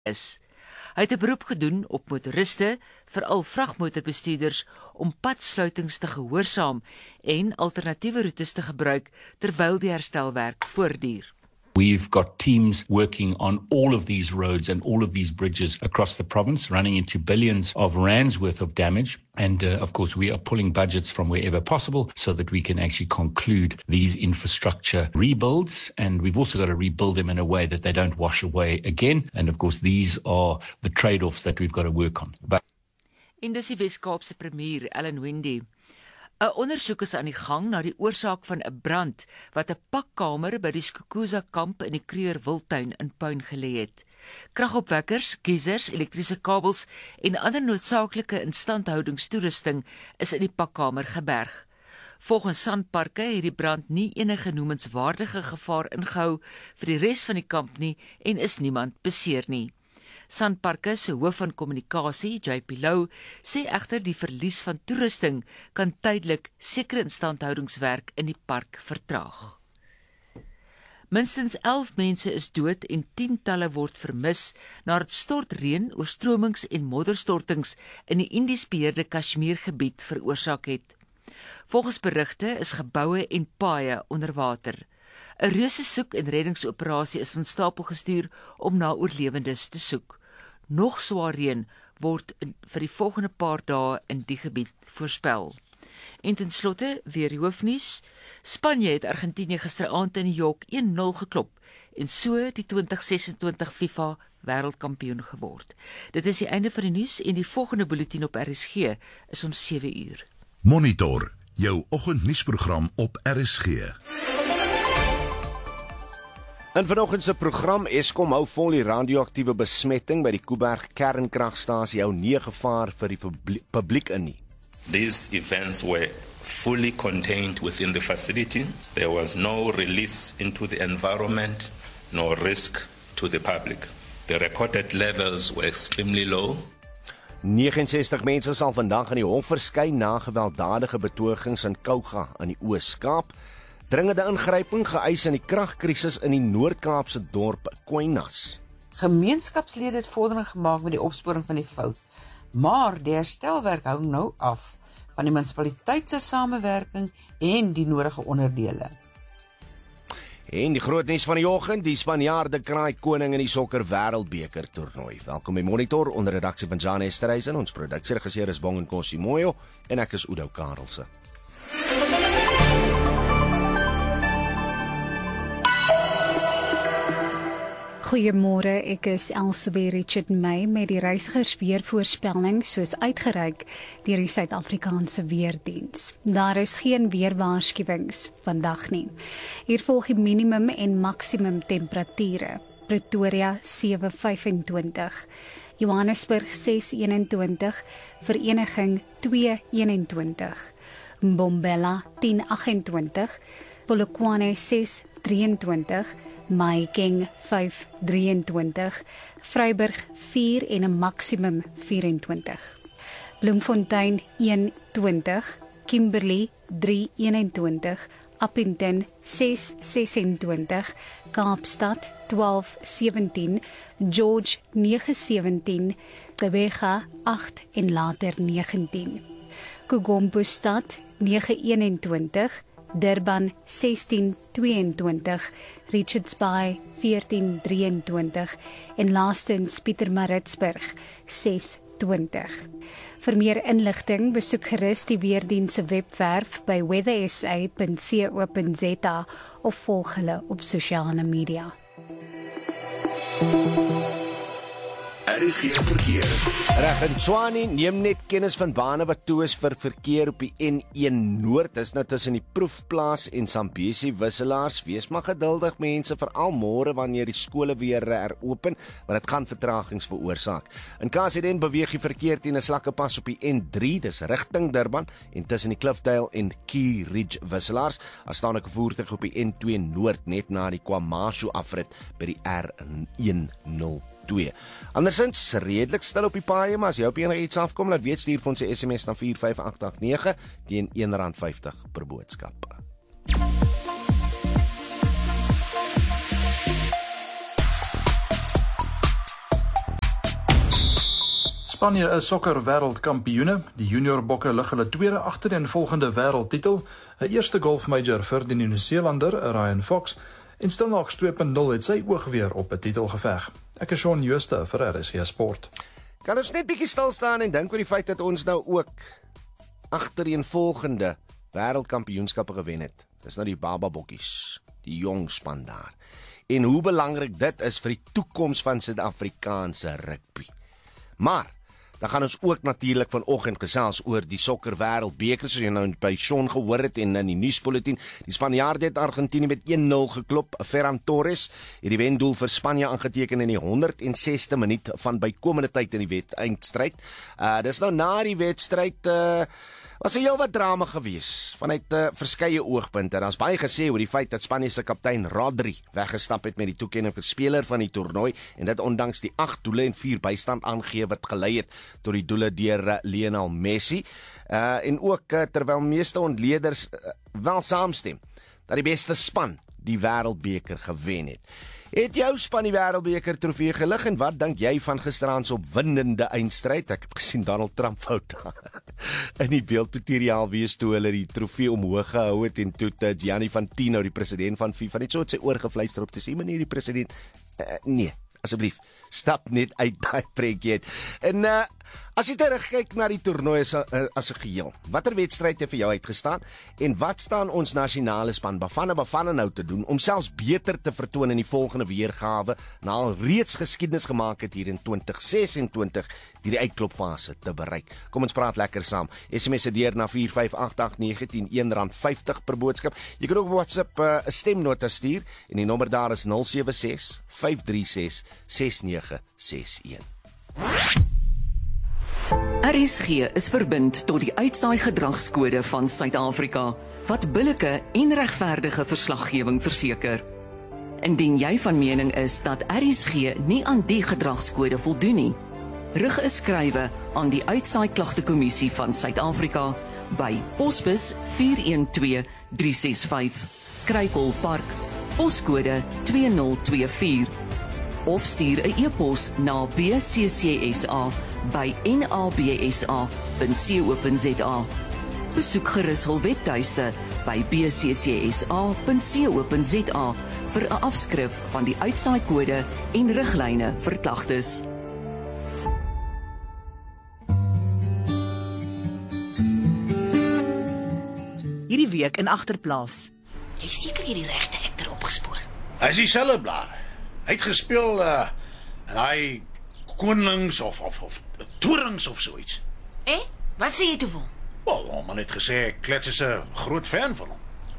is. Hy het 'n beroep gedoen op motoriste, veral vragmotorbestuurders, om padsluitings te gehoorsaam en alternatiewe roetes te gebruik terwyl die herstelwerk voortduur. We've got teams working on all of these roads and all of these bridges across the province, running into billions of rands worth of damage. And of course, we are pulling budgets from wherever possible so that we can actually conclude these infrastructure rebuilds. And we've also got to rebuild them in a way that they don't wash away again. And of course, these are the trade-offs that we've got to work on. En dis die Wes-Kaapse premier, Ellen Wendy. 'n Ondersoek is aan die gang na die oorsaak van 'n brand wat 'n pakkamer by die Skukuza kamp in die Kruger Wildtuin in puin gelê het. Kragopwekkers, geysers, elektriese kabels en ander noodsaaklike instandhoudingstoerusting is in die pakkamer geberg. Volgens Sanparke het die brand nie enige noemenswaardige gevaar ingehou vir die res van die kamp nie en is niemand beseer nie. Sanparke se hoof van kommunikasie, JP Lou, sê egter die verlies van toerusting kan tydelik sekere instandhoudingswerk in die park vertraag. Minstens 11 mense is dood en tientalle word vermis nadat stortreën, oorstromings en modderstortings in die Indies beheerde Kashmir-gebied veroorsaak het. Volgens berigte is geboue en paaie onder water. 'n reuse soek- en reddingsoperasie is van stapel gestuur om na oorlewendes te soek. Nog swaar reën word vir die volgende paar dae in die gebied voorspel. En ten slotte weer die hoofnuus. Spanje het Argentinië gisteraand in New York 1-0 geklop en so die 2026 FIFA wêreldkampioen geword. Dit is die einde van die nuus en die volgende bulletin op RSG is om 7 uur. Monitor, jou oggendnuusprogram op RSG. In vanoggend se program, Eskom hou vol die radioaktiewe besmetting by die Kuiberg kernkragstasie hou nie gevaar vir die publiek in nie. These events were fully contained within the facility. There was no release into the environment, no risk to the public. The recorded levels were extremely low. 69 mense sal vandag in die hof verskyn na gewelddadige betogings in Kouga in die Oos-Kaap. Dringende ingryping geëis in die kragkrisis in die Noord-Kaapse dorp Kwynas. Gemeenskapslede het vordering gemaak met die opsporing van die fout, maar die herstelwerk hou nou af van die munisipaliteit se samewerking en die nodige onderdele. En die groot nuus van die oggend, die Spanjaarde kraai koning in die sokker wêreldbeker toernooi. Welkom by Monitor onder redaksie van Jan Esterhuizen. Ons produksieregisseur is Bongen Kosimoyo en ek is Udo Karelse. Goeiemôre, ek is Elsabie Richard May met die reisigersweervoorspelling soos uitgereik deur die Suid-Afrikaanse Weerdiens. Daar is geen weerwaarskuwings vandag nie. Hier volg die minimum en maksimum temperature. Pretoria 7:25, Johannesburg 6:21, Vereniging 2:21, Mbombela 10:28, Polokwane 6:23, Mahikeng 5:23, Vryburg 4 en 'n maksimum 24. Bloemfontein 1:20, Kimberley 3:21, Appington 6:26, Kaapstad 12:17, George 9:17, Gqeberha 8 en later 19. Kogompostad 9:21, Durban 16:22, Richards Bay 14:23 en laastens Pietermaritzburg 6:20. Vir meer inligting besoek gerus die Weerdiens se webwerf by weathersa.co.za of volg hulle op sosiale media. Is geen verkeer. Reg in Tshwane neem net kennis van bane wat toe is vir verkeer op die N1 Noord. Dis nou tussen die Proefplaas en Zambesi wisselaars. Wees maar geduldig mense, veral môre wanneer die skole weer heropen, want dit gaan vertragings veroorsaak. In KZN beweeg die verkeer teen 'n slakkepas op die N3, dis rigting Durban en tussen die Cliffdale en Key Ridge wisselaars. Daar staan 'n voertuig op die N2 Noord net na die KwaMashu afrit by die R102. Andersins, redelik stil op die paaie, maar as jy op enigiets afkom, laat weet, stuur vir ons 'n SMS na 45889 teen R1.50 per boodskap. Spanje is sokker wêreldkampioene. Die junior bokke lig hulle tweede agtereenvolgende wêreldtitel, 'n eerste golfmajor vir die Nieu-Seelander, Ryan Fox, en Stilnaks 2.0 het sy oog weer op 'n titelgeveg. Ek is Shaun Jooste vir RSG Sport. Kan ons net bietjie stil staan en dink oor die feit dat ons nou ook agtereenvolgende wêreldkampioenskappe gewen het. Dis nou die Baba Bokkies, die jong span daar. En hoe belangrik dit is vir die toekoms van Suid-Afrikaanse rugby. Maar dan gaan ons ook natuurlik vanoggend gesels oor die sokker wêreldbeker, soos jy nou by Shaun gehoor het en in die nuusbulletin. Die Spanjaarde het Argentinië met 1-0 geklop. Ferran Torres het die wendoel vir Spanje aangeteken in die 106ste minuut van bykomende tyd in die eindstryd. Dis nou na die wedstryd was heel wat drama gewees vanuit verskeie oogpunte. Daar's baie gesê oor die feit dat Spanje se kaptein Rodri weggestap het met die toekenning vir speler van die toernooi en dit ondanks die 8 doele en 4 bystand aangee wat gelei het tot die doele deur Lionel Messi. En ook terwyl meeste ontleeders wel saamstem dat die beste span die wêreldbeker gewen het. Het jou span die wêreldbeker trofee gelig en wat dink jy van gisteraand se opwindende eindstryd? Ek het gesien Donald Trump fout in die beeldmateriaal wees toe hulle die trofee omhoog gehou het en toe Gianni Infantino, die president van FIFA, net so het sy oor gefluister op te sê, meneer die president, nee, asseblief, stap net uit daai prentjie uit. En as jy terugkyk na die toernooi as 'n geheel, watter wedstryd het vir jou uitgestaan en wat staan ons nasionale span Bafana nou te doen om selfs beter te vertoon in die volgende weergawe na al reeds geskiedenis gemaak het hier in 2026 die uitklopfase te bereik. Kom ons praat lekker saam. SMS se deur na 4588910 R1.50 per boodskap. Jy kan ook op WhatsApp 'n stemnota stuur en die nommer daar is 076 536 6961. RSG is verbind tot die uitsaai gedragskode van Suid-Afrika wat billike en regverdige verslaggewing verseker. Indien jy van mening is dat RSG nie aan die gedragskode voldoen nie, rig 'n skrywe aan die Uitsaai Klagtekommissie van Suid-Afrika by Posbus 412365, Kruikelpark, poskode 2024, of stuur 'n e-pos na bccsa@nabsa.co.za. Besoek gerus hul webtuiste by bccsa.co.za vir 'n afskrif van die uitsaaikode en riglyne vir klagtes. Hierdie week in Agterplaas. Jy seker jy die regte akter opgespoor. Hy is dieselfde blaar. Hy het gespeel en hy konings of torings of so iets. Wat sê jy toe vir hom? Wel, man het gesê Klets is 'n groot fan van hom.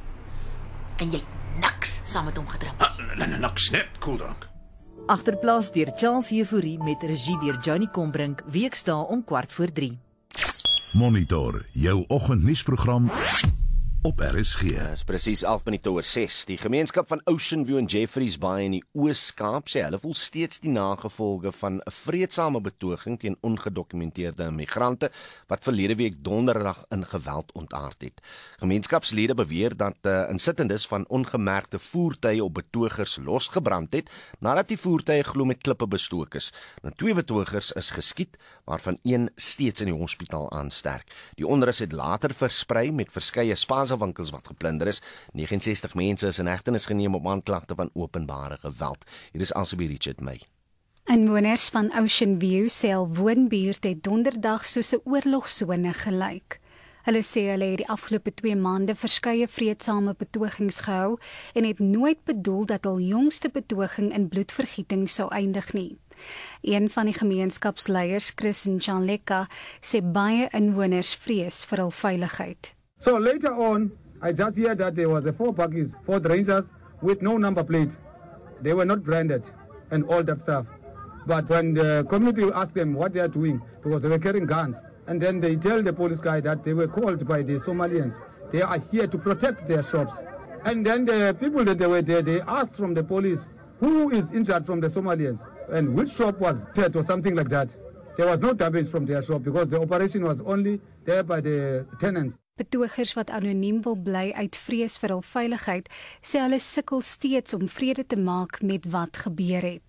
En jy niks saam met hom gedrink? Niks, net koeldrank. Agterplaas deur Charles Euphorie met regie deur Johnny Combrink, weksdae om 2:45. Monitor jou oggendnuusprogram op RSG. Dis presies 11:06. Die gemeenskap van Ocean View en Jeffreys Bay in die Oos-Kaap sê hulle voel steeds die nagevolge van 'n vreedsame betoging teen ongedokumenteerde migrante wat verlede week donderdag in geweld ontaard het. Gemeenskapslede beweer dat insittendes van ongemerkte voertuie op betogers losgebrand het nadat die voertuie glo met klippe bestook is. 2 betogers is geskiet, waarvan 1 steeds in die hospitaal aansterk. Die onrus het later versprei met verskeie winkels wat geplunder is. 69 mense is in hegtenis geneem op aanklagte van openbare geweld. Hier is Elsabie Richard May. Inwoners van Ocean View sê hul woonbuurt het donderdag soos 'n oorlogsone gelyk. Hulle sê hulle het die afgelope 2 maande verskeie vreedsame betogings gehou en het nooit bedoel dat hul jongste betoging in bloedvergieting sou eindig nie. Een van die gemeenskapsleiers, Chris Nchaleka, sê baie inwoners vrees vir hul veiligheid. So later on, I just heard that there was a 4 buggies, 4 Rangers with no number plate. They were not branded and all that stuff. But when the community asked them what they are doing, because they were carrying guns, and then they tell the police guy that they were called by the Somalians. They are here to protect their shops. And then the people that they were there, they asked from the police, who is injured from the Somalians? And which shop was hit or something like that. There was no damage from their shop because the operation was only there by the tenants. Betogers wat anoniem wil bly uit vrees vir hul veiligheid, sê hulle sukkel steeds om vrede te maak met wat gebeur het.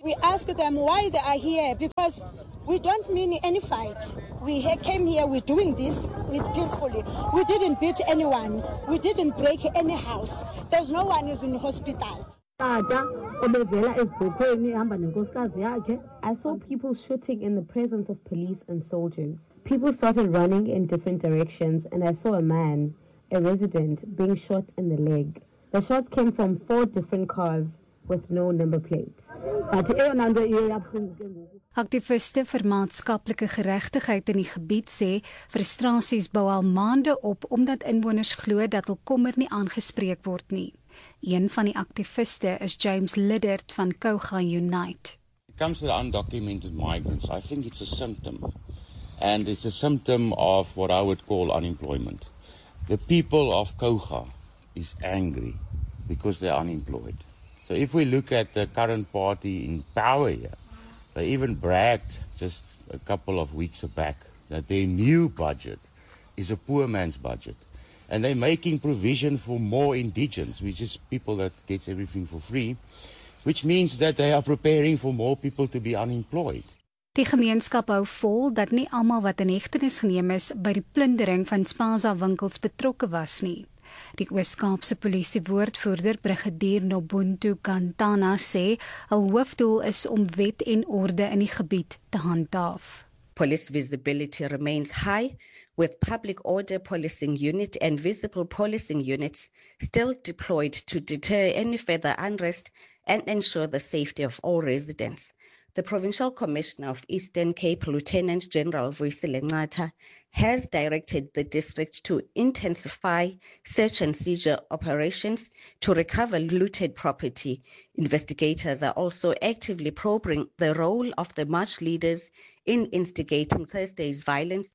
We ask them why they are here because we don't mean any fight. We came here, we're doing this peacefully. We didn't beat anyone. We didn't break any house. There's no one is in hospital. I saw people shooting in the presence of police and soldiers. People started running in different directions and I saw a man, a resident, being shot in the leg. The shots came from 4 different cars with no number plate. Aktiviste vir maatskaplike geregtigheid in die gebied sê frustrasies bou al maande op omdat inwoners glo dat hul kommer nie aangespreek word nie. Een van die aktiviste is James Liddert van Kouga Unite. It comes to the undocumented migrants. I think it's a symptom. And it's a symptom of what I would call unemployment. The people of Kouga is angry because they're unemployed. So if we look at the current party in power here, they even bragged just a couple of weeks back that their new budget is a poor man's budget. And they're making provision for more indigents, which is people that gets everything for free, which means that they are preparing for more people to be unemployed. Die gemeenskap hou vol dat nie almal wat in hegtenis geneem is by die plundering van Spaza winkels betrokke was nie. Die Oos-Kaapse polisie woordvoerder Brigadier Nobuntu Kantana sê hul hoofdoel is om wet en orde in die gebied te handhaaf. Police visibility remains high, with public order policing unit and visible policing units still deployed to deter any further unrest and ensure the safety of all residents. The Provincial Commissioner of Eastern Cape, Lieutenant General Vuyisile Nqatha, has directed the district to intensify search and seizure operations to recover looted property. Investigators are also actively probing the role of the march leaders in instigating Thursday's violence.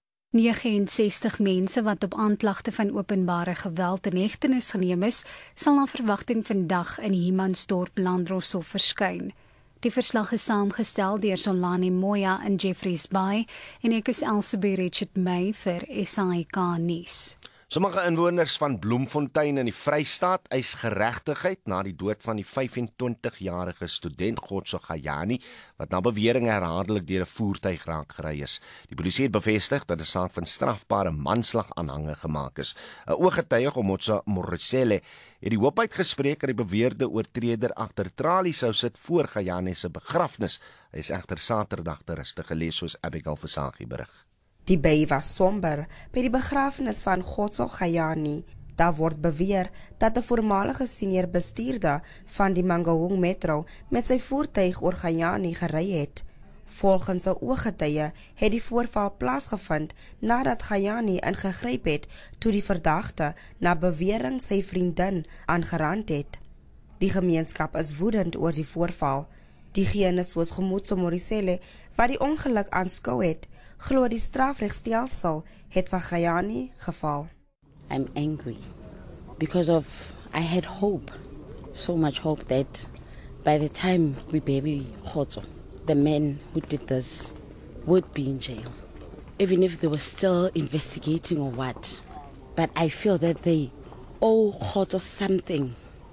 69 mense wat op aanklagte van openbare geweld in hegtenis geneem is, sal na verwagting vandag in Humansdorp Landdroshof verskyn. Die verslag is saamgestel deur Solani Moya in Jeffreys Bay en ek is Elsabie Richard May vir SAK nuus. Sommige inwoners van Bloemfontein in die Vrystaat eis geregtigheid na die dood van die 25-jarige student Khotso Ganyani wat na bewering herhaaldelik deur 'n voertuig raak gery is. Die polisie het bevestig dat 'n saak van strafbare manslag aanhange gemaak is. 'n Ooggetuige, Omotsa Morisele, het die hoop uitgespreek dat die beweerde oortreder agter tralies sou sit voor Ganyani se begrafnis. Hy is egter Saterdag te rustig gelees, soos Abigail Versaghi berig. Die by was somber by die begrafnis van Khotso Ganyani. Daar word beweer dat 'n voormalige senior bestuurder van die Mangaung Metro met sy voertuig oor Ganyani gery het. Volgens 'n ooggetuie het die voorval plaasgevind nadat Ganyani ingegryp het toe die verdagte na bewering sy vriendin aangerand het. Die gemeenskap is woedend oor die voorval. Diegene soos Omotsa Morisele wat die ongeluk aanskou het, glo die strafregstelsel het van Ganyani geval. I'm angry because I had hope, so much hope that by the time we bury Khotso, the man who did this would be in jail, even if they were still investigating or what. But I feel that they owe Khotso something,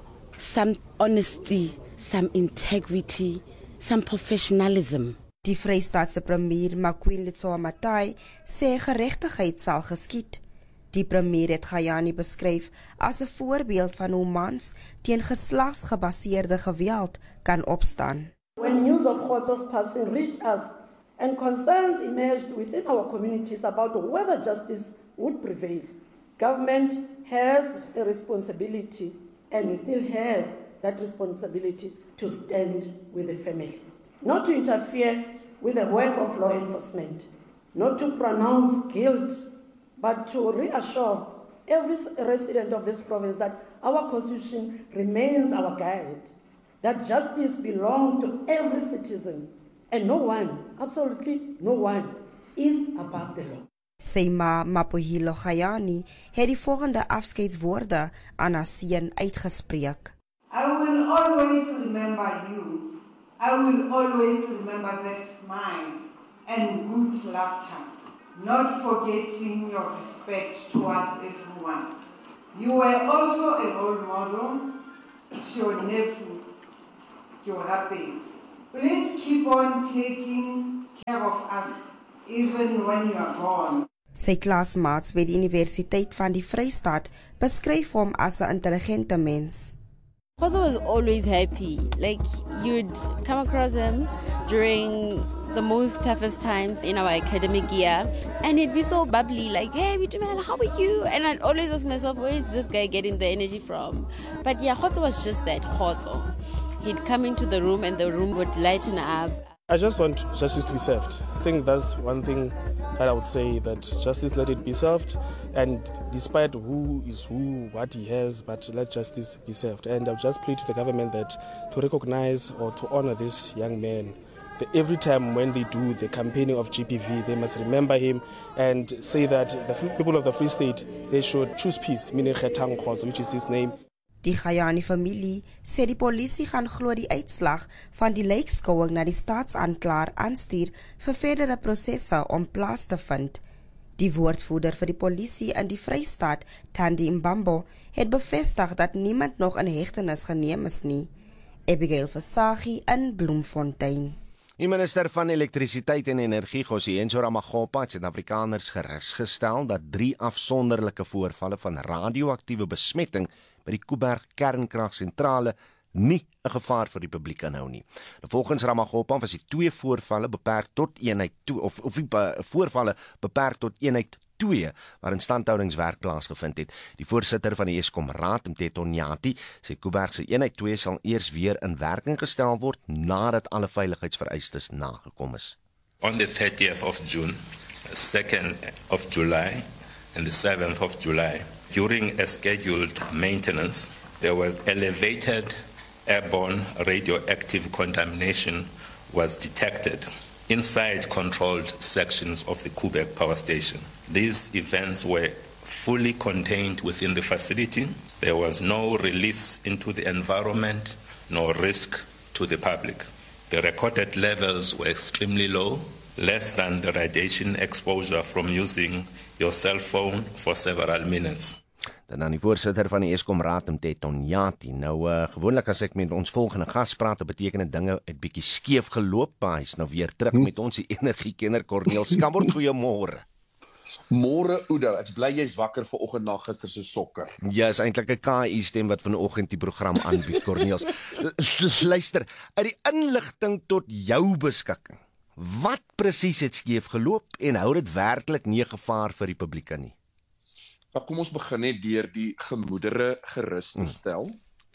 some honesty, some integrity, some professionalism. Die Vrystaatse premier Makwetla Matai sê geregtigheid sal geskied. Die premier het Ganyani beskryf as 'n voorbeeld van hoe mans teen geslagsgebaseerde geweld kan opstaan. When news of Khotso's passing reached us and concerns emerged within our communities about whether justice would prevail, government has a responsibility and we still have that responsibility to stand with the family. Not to interfere with the work of law enforcement, not to pronounce guilt, but to reassure every resident of this province that our constitution remains our guide, that justice belongs to every citizen, and no one, absolutely no one, is above the law. Seima Mapohilo Ganyani het die volgende afskeidswoorde aan haar seun uitgespreek. I will always remember you. I will always remember that smile and good laughter, not forgetting your respect towards everyone. You were also a role model to your nephew, your rabbis, Please keep on taking care of us even when you are gone. Sy klasmaats by die Universiteit van die Vrystaat beskryf hom as 'n intelligente mens. Khoza was always happy. Like, you'd come across him during the most toughest times in our academic year, and he'd be so bubbly, like, hey, Vitumela, how are you? And I'd always ask myself, where is this guy getting the energy from? But yeah, Khoza was just that, Khoza. He'd come into the room and the room would lighten up. I just want justice to be served. I think that's one thing that I would say, that justice, let it be served, and despite who is who, what he has, but let justice be served. And I'll just plead to the government that to recognize or to honor this young man. Every time when they do the campaigning of GPV, they must remember him and say that the people of the Free State, they should choose peace, meaning Khetang Khoza, which is his name. Die Guyani familie sê die polisie gaan glo die uitslag van die lijkskouing na die staatsaanklaer aanstuur vir verdere prosesse om plaas te vind. Die woordvoerder vir die polisie in die Vrystaat, Thandi Mbambo, het bevestig dat niemand nog in hegtenis geneem is nie. Abigail Versaghi in Bloemfontein. Die minister van elektrisiteit en energie, Gosienzo Ramaggopa, het Suid-Afrikaners gerusgestel dat 3 afsonderlike voorvalle van radioaktiewe besmetting by die Kuiberg kernkragsentrale nie 'n gevaar vir die publiek inhou nie. Volgens Ramaggopa was die 2 voorvalle beperk tot eenheid 2 of voorvalle beperk tot eenheid 2 waar instandhoudingswerk plaasgevind het. Die voorsitter van die Eskom Raad, Mteto Nyati, sê Kuiberg se eenheid 2 sal eers weer in werking gestel word nadat alle veiligheidsvereistes nagekom is. On the 30th of June, 2nd of July and the 7th of July, during a scheduled maintenance, there was elevated airborne radioactive contamination was detected inside controlled sections of the Kuiberg power station. These events were fully contained within the facility. There was no release into the environment, nor risk to the public. The recorded levels were extremely low, less than the radiation exposure from using your cell phone for several minutes. Dan die voorsitter van die Eskom Raad, Mteto Nyati. Nou, gewoonlik as ek met ons volgende gas praat, dan beteken dinge het bietjie skeef geloop, maar hy's nou weer terug met ons, die energiekenner Corneel Skambort. Goeiemôre. Môre Oudo, ek bly jy's wakker vanoggend na gister se sokker. Ja, is eintlik 'n KI stem wat vanoggend die program aanbied, Corneels. Luister, uit die inligting tot jou beskikking. Wat presies het skeef geloop en hou dit werklik nie gevaar vir die publiek nie? Kom ons begin net deur die gemoedere gerus te stel.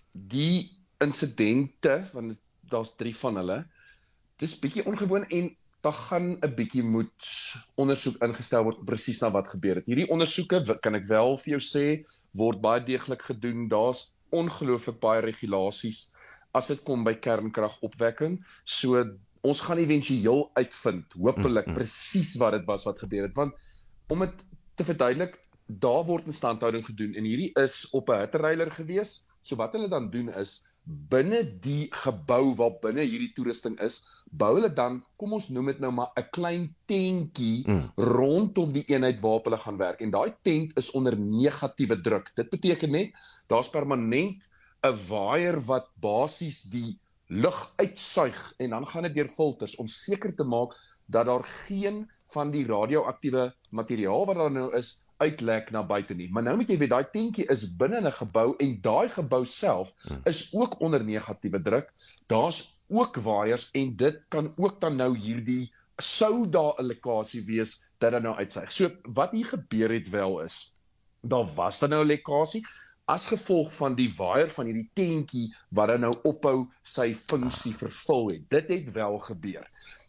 Die insidente, want daar's 3 van hulle, dis bietjie ongewoon en daar gaan 'n bietjie moet ondersoek ingestel word presies na wat gebeur het. Hierdie ondersoeke, kan ek wel vir jou sê, word baie deeglik gedoen. Daar's ongelooflik baie regulasies as dit kom by kernkragopwekking. So ons gaan éventueel uitvind, hopelik presies wat dit was wat gebeur het. Want om dit te verduidelik, daar word instandhouding gedoen en hierdie is op 'n hittereiler gewees. So wat hulle dan doen is, binne die gebou waar binne hierdie toerusting is, bou hulle dan, kom ons noem dit nou maar 'n klein tentjie rondom die eenheid waarop hulle gaan werk. En daai tent is onder negatiewe druk. Dit beteken net, daar's permanent 'n waaier wat basies die lug uitsuig en dan gaan dit deur filters om seker te maak dat daar geen van die radioaktiewe materiaal wat daar nou is uitlek na buite nie. Maar nou moet jy weet, daai tentjie is binne 'n gebou en daai gebou self is ook onder negatiewe druk. Daar's ook waaiers en dit kan ook dan nou hierdie, sou daar 'n lekkasie wees dat dit nou uitsuig. So wat hier gebeur het wel is, daar was dan nou 'n lekkasie as gevolg van die waaier van hierdie tentjie wat dan nou ophou sy funksie vervul het. Dit het wel gebeur.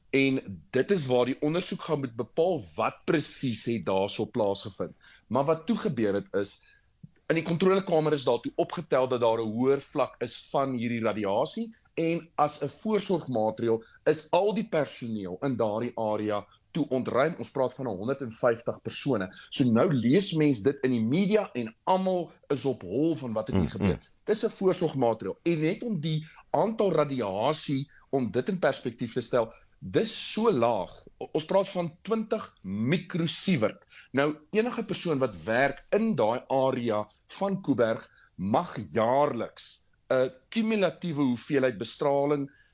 En dit is waar die ondersoek gaan moet bepaal wat presies het daarso plaasgevind. Maar wat toe gebeur het is, in die kontrolekamer is daartoe opgetel dat daar 'n hoër vlak is van hierdie radiasie en as 'n voorsorgmaatreël is al die personeel in daardie area toe ontruim. Ons praat van 150 persone. So nou lees mens dit in die media en almal is op hol van wat het hier gebeur. Dis 'n voorsorgmaatreël. En net om die aantal radiasie, om dit in perspektief te stel, dis so laag. Ons praat van 20 mikrosievert. Nou, enige persoon wat werk in daai area van Kuiberg mag jaarliks 'n kumulatiewe hoeveelheid bestraling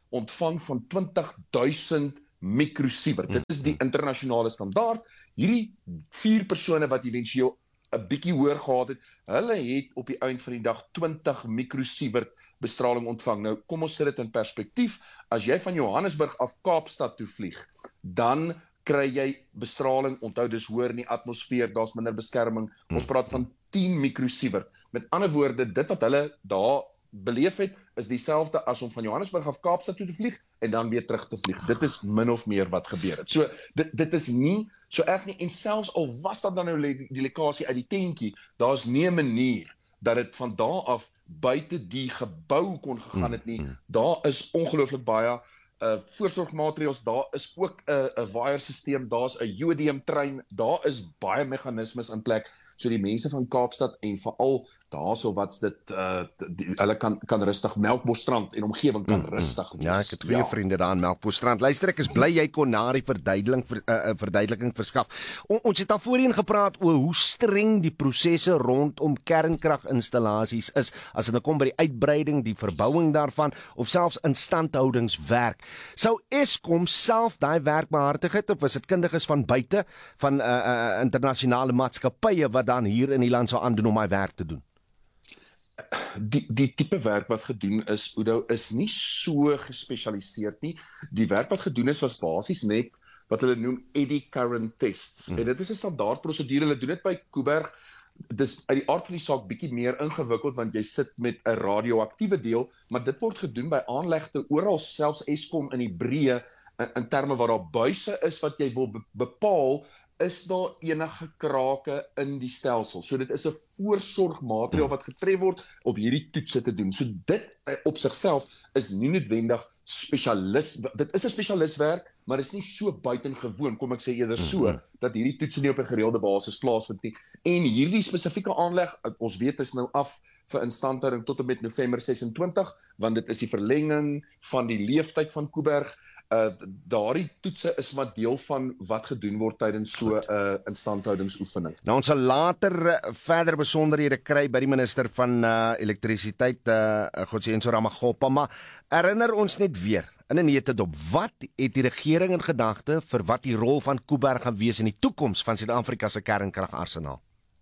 ontvang van 20.000 mikrosievert. Dit is die internasionale standaard. Hierdie 4 persone wat eventueel 'n bietjie hoër gehad het, hulle het op die eind van die dag 20 mikrosievert bestraling ontvang. Nou, kom ons sit dit in perspektief. As jy van Johannesburg af Kaapstad toe vlieg, dan kry jy bestraling, onthou dis hoër in die atmosfeer, daar's minder beskerming. Ons praat van 10 mikrosievert. Met ander woorde, dit wat hulle daar beleef het, is dieselfde as om van Johannesburg af Kaapstad toe te vlieg en dan weer terug te vlieg. Dit is min of meer wat gebeur het. So dit is nie so erg nie, en selfs al was dat dan nou die lekkasie uit die tentjie, daar's nie 'n manier dat dit van daar af buite die gebou kon gegaan het nie. Daar is ongelooflik baie voorsorgmaatreëls, daar is ook 'n waaierstelsel, daar's 'n jodiumtrein, daar is baie meganismes in plek, so die mense van Kaapstad en veral daarso wat's dit hulle kan rustig Melkbosstrand en omgewing kan rustig wees. Ja, ek het goeie vriende daar in Melkbosstrand. Luister, ek is bly jy kon na die verduideliking verskaf. Ons het al voorheen gepraat oor hoe streng die prosesse rondom kernkraginstallasies is as dit kom by die uitbreiding, die verbouing daarvan of selfs instandhoudingswerk. Sou Eskom self daai werk behartig het, of was dit kundiges van buite van internasionale maatskappye wat dan hier in die land sou aandoen om daai werk te doen? Die tipe werk wat gedoen is, Udo, is nie so gespesialiseerd nie. Die werk wat gedoen is was basies net wat hulle noem eddy current tests. En dit is 'n standaard prosedure. Hulle doen dit by Kuiberg. Dis uit die aard van die saak bietjie meer ingewikkeld want jy sit met 'n radioaktiewe deel, maar dit word gedoen by aanlegte oral, selfs Eskom in die breë, in terme waar daar buise is wat jy wil bepaal, is daar enige krake in die stelsel. So dit is 'n voorsorgmaatreël wat getref word op hierdie toetse te doen. So dit op sigself is nie noodwendig spesialis. Dit is 'n spesialiswerk, maar is nie so buitengewoon, kom ek sê eerder so, dat hierdie toetse nie op 'n gereelde basis plaasvind nie. En hierdie spesifieke aanleg, ons weet is nou af vir instandhouding tot en met November 26, want dit is die verlenging van die leeftyd van Kuiberg. Daardie toetse is maar deel van wat gedoen word tydens so 'n instandhoudingsoefening. Nou ons sal later verder besonderhede kry by die minister van elektrisiteit, Godsiyenso Ramaggopa, maar herinner ons net weer in 'n netedop, wat het die regering in gedagte vir wat die rol van Kuiberg gaan wees in die toekoms van Suid-Afrika se kernkragarsenaal?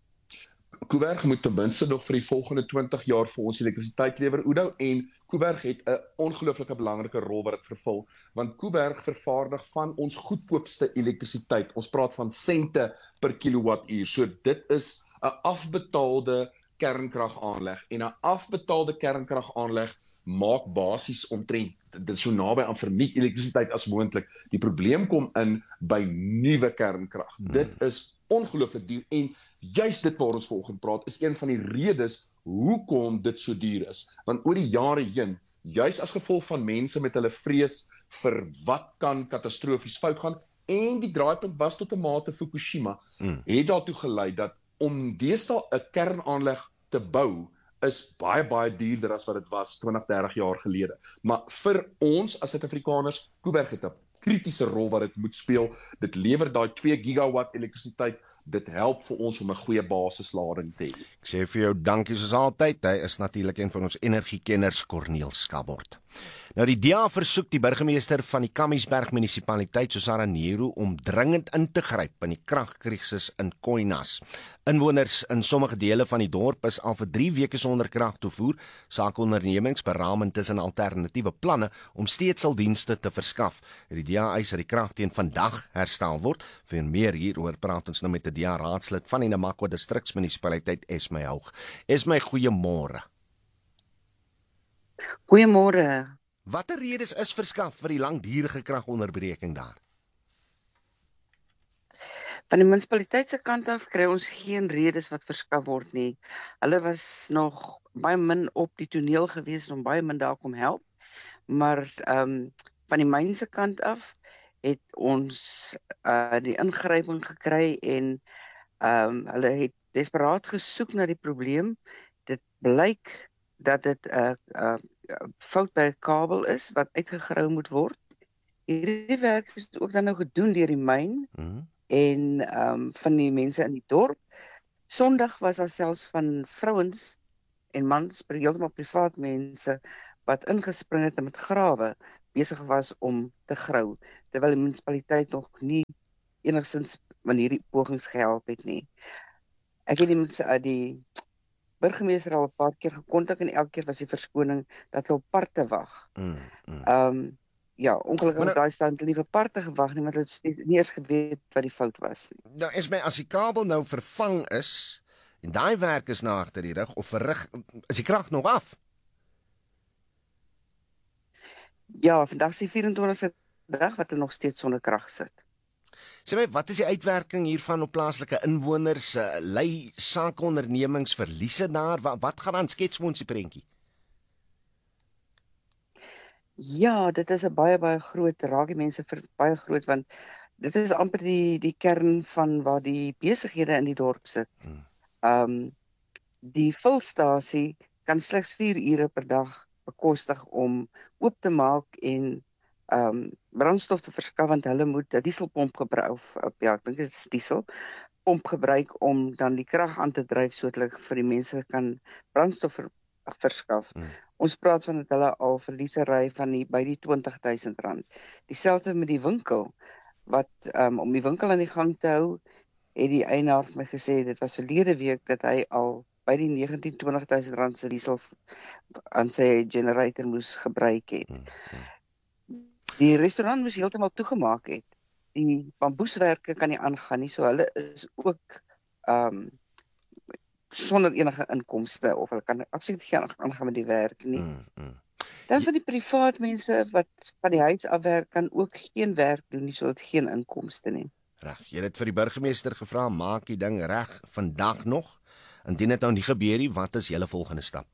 Kuiberg moet ten minste nog vir die volgende 20 jaar vir ons elektrisiteit lewer, Udo, en Kuiberg het 'n ongelooflike belangrike rol wat dit vervul, want Kuiberg vervaardig van ons goedkoopste elektrisiteit. Ons praat van sente per kilowattuur. So dit is 'n afbetaalde kernkragaanleg, en 'n afbetaalde kernkragaanleg maak basies omtrent dit so naby aan verniet elektrisiteit as moontlik. Die probleem kom in by nuwe kernkrag. Dit is ongelooflik duur, en juist dit waar ons volgende praat is een van die redes hoekom dit so duur is. Want oor die jare heen, juist as gevolg van mense met hulle vrees vir wat kan katastrofies fout gaan, en die draaipunt was tot 'n mate Fukushima, het daartoe gelei dat om deesdae 'n kernaanleg te bou is baie duurder as wat dit was 20-30 jaar gelede. Maar vir ons as Suid-Afrikaners, Kuiberg het 'n kritiese rol wat dit moet speel. Dit lewer daai 2 gigawatt elektrisiteit. Dit help vir ons om 'n goeie basislading te hê. Ek sê vir jou dankie soos altyd. Hy is natuurlik een van ons energiekenners, Corneel Skabord. Nou die DA versoek die burgemeester van die Kamiesberg munisipaliteit, Susara Nero, om dringend in te gryp in die kragkrisis in Khoinas. Inwoners in sommige dele van die dorp is al vir 3 weke sonder kragtoevoer. Sakeondernemings beraam intussen alternatiewe planne om steedseldienste te verskaf. Die DA eis dat die krag teen vandag herstel word. Vir meer hieroor praat ons nou met 'n DA raadslid van die Namakwa distriksmunisipaliteit, Esme Houg. Esme, goeiemôre. Goeiemôre. Watter redes is verskaf vir die langdurige kragonderbreking daar? Van die munisipaliteit se kant af kry ons geen redes wat verskaf word nie. Hulle was nog baie min op die toneel gewees om baie min daar kom help. Maar van die myn se kant af het ons die ingryping gekry en hulle het desperaat gesoek na die probleem. Dit blyk dat dit 'n fout by 'n kabel is wat uitgegrou moet word. Hierdie werk is ook dan nou gedoen deur die myn en van die mense in die dorp. Sondag was daar selfs van vrouens en mans, heeltemal privaat mense wat ingespring het met grawe besig was om te grou, terwyl die munisipaliteit nog nie enigstens wanneer hierdie pogings gehelp het nie. Ek het die burgemeester al 'n paar keer gekontak en elke keer was die verskoning dat hulle op parte wag. Ja, ongelukkig op daai stand nie vir parte gewag nie, maar hulle het nie eens geweet wat die fout was nie. Nou is my as die kabel nou vervang is en daai werk is na agter die rug of verrig, is die krag nog af? Ja, vandag is die 24ste dag wat hulle nog steeds sonder krag sit. Sê my, wat is die uitwerking hiervan op plaaslike inwoners? Lei sakeondernemings verliese daar? Wat gaan aan? Skets vir ons die prentjie? Ja, dit is 'n baie groot, raak die mense baie groot, want dit is amper die kern van waar die besighede in die dorp sit. Die vulstasie kan slegs 4 ure per dag bekostig om oop te maak en brandstof te verskaf, want hulle moet 'n dieselpomp gebruik, ek dink dit is dieselpomp gebruik om dan die krag aan te dryf sodat hulle vir die mense kan brandstof verskaf. Ons praat van dat hulle al verliese ry van by die R20,000. Dieselfde met die winkel, wat om die winkel aan die gang te hou, het die eienaar vir my gesê, dit was verlede week dat hy al by die R19,000-20,000 se diesel aan sy generator moes gebruik het. Die restaurant moes heeltemal toegemaak het. Die bamboeswerke kan nie aangaan nie, so hulle is ook sonder enige inkomste, of hulle kan absoluut geen aangaan met die werk nie. Dan van die privaat mense wat van die huis afwerk, kan ook geen werk doen nie, so het geen inkomste nie. Reg, jy het vir die burgemeester gevra, maak die ding reg vandag nog. Indien dit nou nie gebeur nie, wat is julle volgende stap?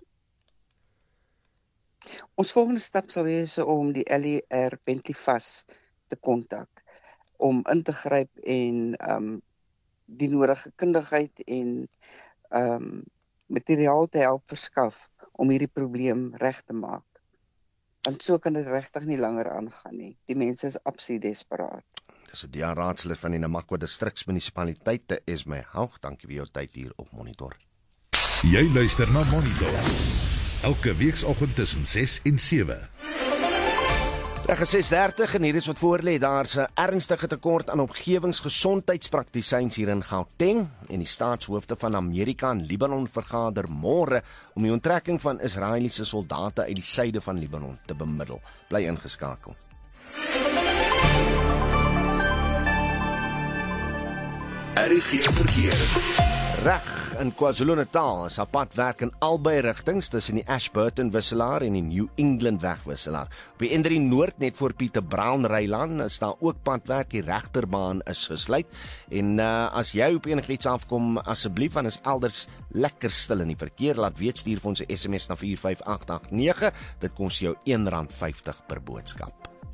Ons volgende stap sal wees om die LER Bentley Vas te kontak, om in te gryp en die nodige kundigheid en materiaal te help verskaf om hierdie probleem reg te maak. Want so kan dit regtig nie langer aangaan nie. Die mense is absoluut desperaat. Dis 'n raadslid van die Namakwa distriksmunisipaliteit, Esme Haug. Dankie vir jou tyd hier op Monitor. Jy luister na Monitor. Elke weekoggend tussen 6 en 7. Reg, 6:30 en hier is wat voorlê. Daar's 'n ernstige tekort aan omgewingsgesondheidspraktisyns hier in Gauteng en die staatshoofde van Amerika en Libanon vergader môre om die onttrekking van Israeliese soldate uit die suide van Libanon te bemiddel. Bly ingeskakel. Is geen verkeer. Reg, in KwaZulu-Natal is padwerk in albei rigtings tussen die Ashburton wisselaar en die New England wegwisselaar. Op die N3 Noord net voor Pieter Brown Rylaan is daar ook padwerk, die regterbaan is gesluit. En as jy op enigiets afkom, asseblief, want is elders lekker stil in die verkeer, laat weet, stuur vir ons 'n SMS na 45889. Dit kos jou R1.50 per boodskap.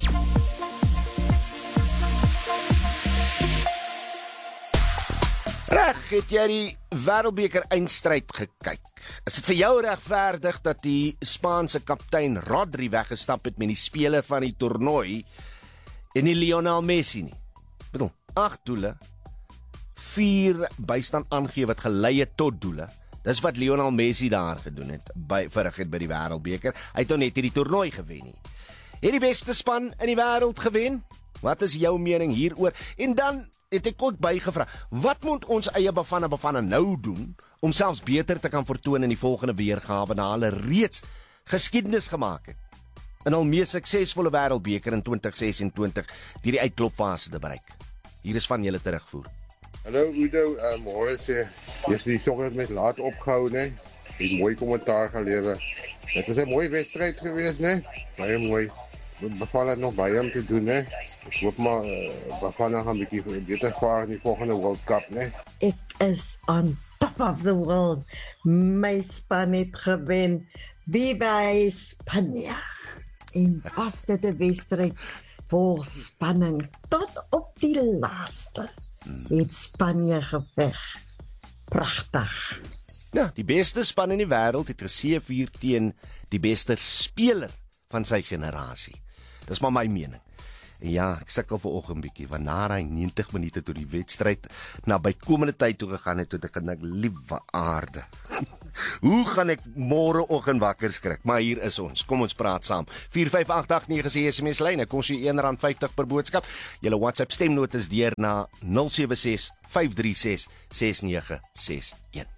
Reg, het jy die Wêreldbeker eindstryd gekyk? Is dit vir jou regverdig dat die Spaanse kaptein Rodri weggestap het met die spele van die toernooi en nie Lionel Messi nie? Ek bedoel, 8 doele, 4 bystand aangee wat gelei het tot doele. Dis wat Lionel Messi daar gedoen het vorig by die Wêreldbeker. Hy het nou net hierdie toernooi gewen nie. Het die beste span in die wêreld gewen? Wat is jou mening hieroor? En dan het ek ook bygevra, wat moet ons eie Bafana nou doen om selfs beter te kan vertoon in die volgende weergawe na hulle reeds geskiedenis gemaak het in hul mees suksesvolle Wêreldbeker in 2026 deur die uitklopfase te bereik. Hier is van julle terugvoer. Hallo Udo, môre sê jy's die sokker met laat opgehou, né? Het mooi kommentaar gelewer. Dit was 'n mooi wedstryd geweest, né? Baie mooi. Bafana het nog baie om te doen, né? Ek hoop maar Bafana gaan 'n bietjie beter vaar in die volgende World Cup, né? It is on top of the world. My span het gewen. Viva España. En was dit 'n wedstryd vol spanning tot op die laaste. Het Spanje geveg. Pragtig. Ja, die beste span in die wêreld het geseëvier teen die beste speler van sy generasie. Dis maar my mening. En ja, ek sukkel vanoggend bietjie, want na hy 90 minute toe die wedstryd na bykomende tyd toe gegaan het, toe ek gedink, liewe aarde. Hoe gaan ek môreoggend wakker skrik? Maar hier is ons. Kom ons praat saam. 45889 is die SMS lyn. Ek kos jou R1.50 per boodskap. Julle WhatsApp stemnotas deur na 076 536 6961.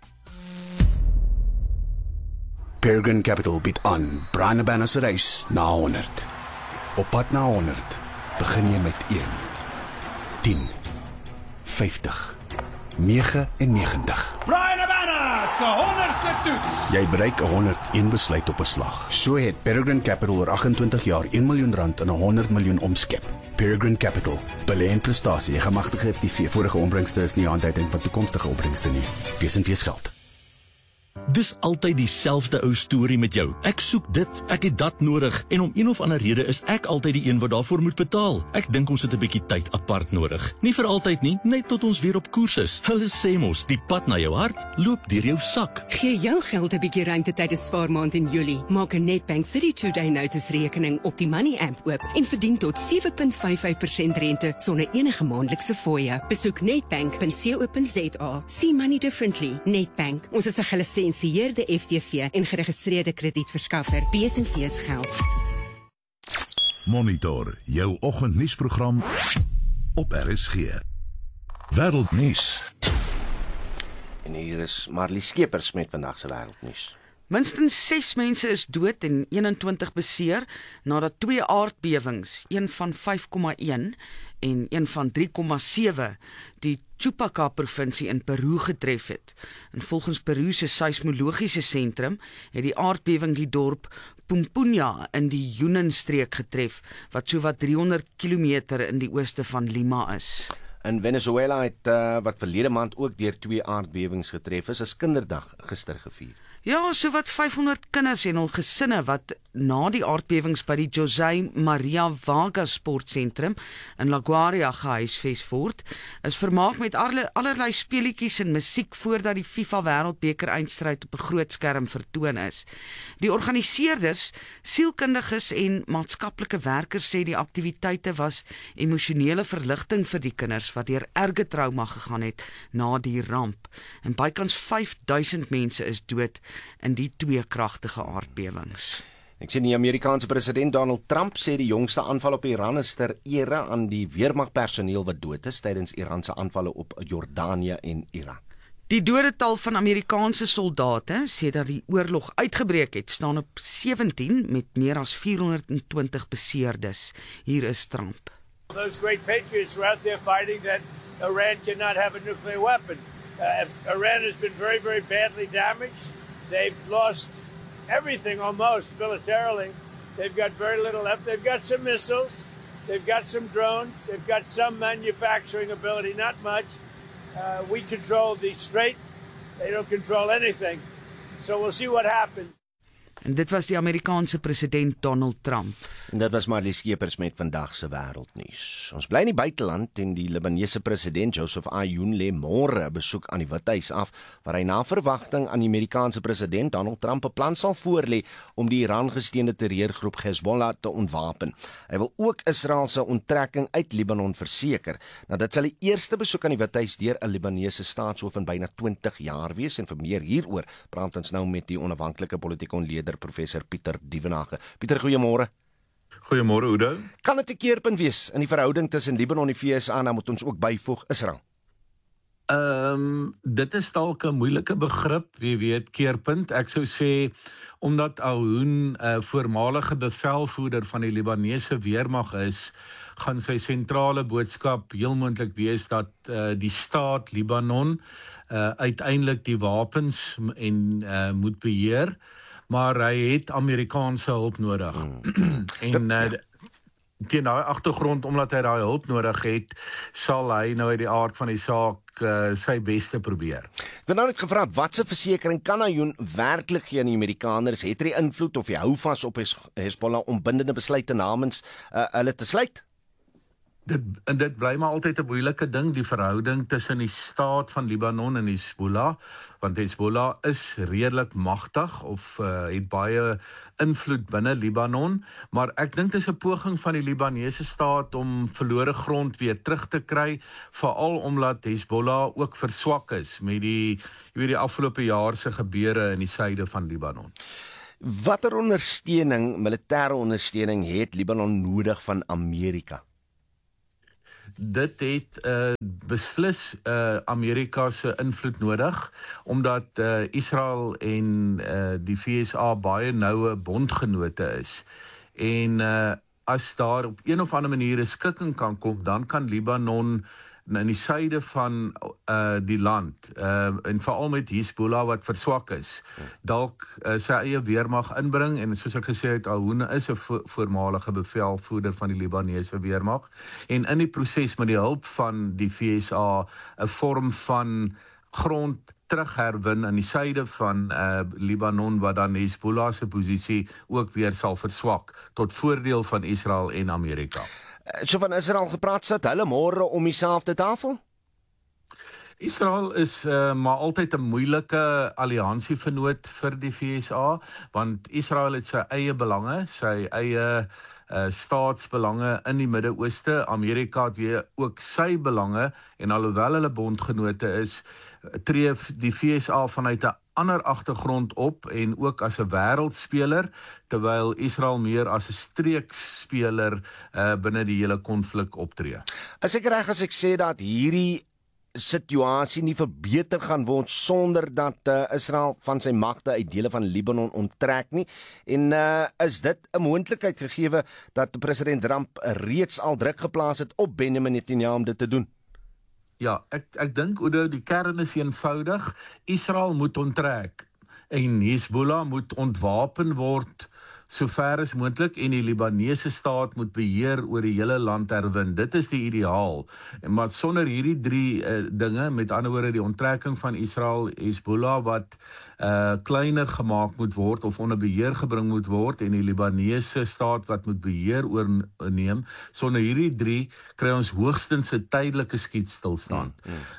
Peregrine Capital bied aan Brian Abana se reis na 100. Op pad na 100 begin jy met 1, 10, 50, 99. Brian Abana se 100ste toets. Jy bereik 100 een besluit op 'n slag. So het Peregrine Capital oor 28 jaar R1 miljoen in 100 miljoen omskep. Peregrine Capital, belê in prestasie, 'n gemagtigde FTV. Vorige opbrengste is nie aanduiding van toekomstige opbrengste nie. Wees en wees geld. Dis altyd dieselfde ou storie met jou. Ek soek dit, ek het dat nodig en om een of ander rede is ek altyd die een wat daarvoor moet betaal. Ek dink ons het 'n bietjie tyd apart nodig. Nie vir altyd nie, net tot ons weer op koers is. Hulle sê mos, die pad na jou hart loop deur jou sak. Gee jou geld 'n bietjie ruimte tydens spaarmaand in Julie. Maak 'n Nedbank 32-day notice rekening op die Money app oop en verdien tot 7.55% rente sonder enige maandelikse fooie. Besoek nedbank.co.za. See money differently. Nedbank. Ons is 'n gelisensieerde FTV en geregistreerde kredietverskaffer. B&V's geld. Monitor jou oggendnuusprogram op RSG. Wêreldnuus. En hier is Marlie Skeepers met vandag se wêreldnuus. Minstens 6 mense is dood en 21 beseer nadat 2 aardbewings, een van 5,1 en een van 3,7, die Chupaca-provinsie in Peru getref het. En volgens Peru se seismologiese sentrum het die aardbewing die dorp Pumpunya in die Yunnan-streek getref, wat sowat 300 kilometer in die ooste van Lima is. In Venezuela het wat verlede maand ook deur 2 aardbewings getref is, kinderdag gister gevier. Ja, sowat 500 kinders en hul gesinne wat na die aardbewings by die José Maria Vargas sportsentrum in La Guaira gehuisves word, is vermaak met allerlei speletjies en musiek voordat die FIFA Wêreldbeker eindstryd op 'n groot skerm vertoon is. Die organiseerders, sielkundiges en maatskaplike werkers sê die aktiwiteite was emosionele verligting vir die kinders wat deur erge trauma gegaan het na die ramp. En bykans 5000 mense is dood in die 2 kragtige aardbewings. Ek sien die Amerikaanse president Donald Trump sê die jongste aanval op Iran is ter ere aan die weermagpersoneel wat dood is tydens Iran se aanvalle op Jordanië en Irak. Die dodetal van Amerikaanse soldate sedert die oorlog uitgebreek het, staan op 17 met meer as 420 beseerdes. Hier is Trump. Those great patriots were out there fighting that Iran cannot have a nuclear weapon. Iran has been very, very badly damaged. They've lost everything almost militarily. They've got very little left. They've got some missiles. They've got some drones. They've got some manufacturing ability, not much. We control the strait. They don't control anything. So we'll see what happens. En dit was die Amerikaanse president Donald Trump. En dit was Marlie Skeepers met vandag se wêreldnuus. Ons bly in die buiteland en die Libanese president Joseph Aoun lê môre 'n besoek aan die Withuis af, waar hy na verwagting aan die Amerikaanse president Donald Trump 'n plan sal voorlê om die Iran-gesteunde terreurgroep Hezbollah te ontwapen. Hy wil ook Israel se onttrekking uit Libanon verseker. Nou dit sal die eerste besoek aan die Withuis deur 'n Libanese staatshoof in byna 20 jaar wees, en vir meer hieroor praat ons nou met die onafhanklike politieke ontleder professor Pieter Dievenage. Pieter, goeiemôre. Goeiemôre Oudo. Kan dit 'n keerpunt wees in die verhouding tussen Libanon en die VSA, nou moet ons ook byvoeg Israel? Dit is dalk 'n moeilike begrip, wie weet keerpunt. Ek sou sê omdat Aoun 'n voormalige bevelvoerder van die Libanese weermag is, gaan sy sentrale boodskap heel moontlik wees dat die staat Libanon uiteindelik die wapens en moet beheer, maar hy het Amerikaanse hulp nodig. En teen daai agtergrond, omdat hy daai hulp nodig het, sal hy nou uit die aard van die saak sy beste probeer. Ek het nou net gevra, watse versekering kan Aoun werklik gee aan die Amerikaners? Het hy invloed of hy hou vas op Hezbollah om bindende besluite namens hulle te sluit? Dit bly maar altyd 'n moeilike ding, die verhouding tussen die staat van Libanon en Hezbollah, want Hezbollah is redelik magtig of het baie invloed binne Libanon, maar ek dink dit is 'n poging van die Libanese staat om verlore grond weer terug te kry, veral omdat Hezbollah ook verswak is met die afgelope jaar se gebeure in die suide van Libanon. Watter ondersteuning, militêre ondersteuning het Libanon nodig van Amerika? Dit het beslis Amerika se invloed nodig, omdat Israel en die VSA baie noue bondgenote is. En as daar op een of ander manier 'n skikking kan kom, dan kan Libanon in die suide van die land, en veral met Hezbollah wat verswak is, dalk sy eie weermag inbring, en soos ek gesê het, Al-Houna is 'n voormalige bevelvoerder van die Libanese weermag, en in die proses met die hulp van die VSA 'n vorm van grond terugherwin in die suide van Libanon, wat dan Hezbollah se posisie ook weer sal verswak, tot voordeel van Israel en Amerika. So van Israel gepraat, sit hulle môre om dieselfde tafel? Israel is maar altyd 'n moeilike alliansievernoot vir die VSA, want Israel het sy eie belange, sy eie staatsbelange in die Midde-Ooste. Amerika het weer ook sy belange, en alhoewel hulle bondgenote is, tree die VSA vanuit 'n ander agtergrond op, en ook as 'n wêreldspeler, terwyl Israel meer as 'n streekspeler binne die hele konflik optree. Is ek reg as ek sê dat hierdie situasie nie verbeter gaan word sonder dat Israel van sy magte uit dele van Libanon onttrek nie, en is dit 'n moontlikheid gegee dat president Trump reeds al druk geplaas het op Benjamin Netanyahu om dit te doen? Ja, ek dink, Oudo, die kern is eenvoudig. Israel moet onttrek en Hezbollah moet ontwapen word sover as moontlik, en die Libanese staat moet beheer oor die hele land herwin. Dit is die ideaal. Maar sonder hierdie drie dinge, met ander woorde die onttrekking van Israel, Hezbollah wat kleiner gemaak moet word of onder beheer gebring moet word, en die Libanese staat wat moet beheer oorneem, sonder hierdie drie kry ons hoogstens 'n tydelike skietstilstand.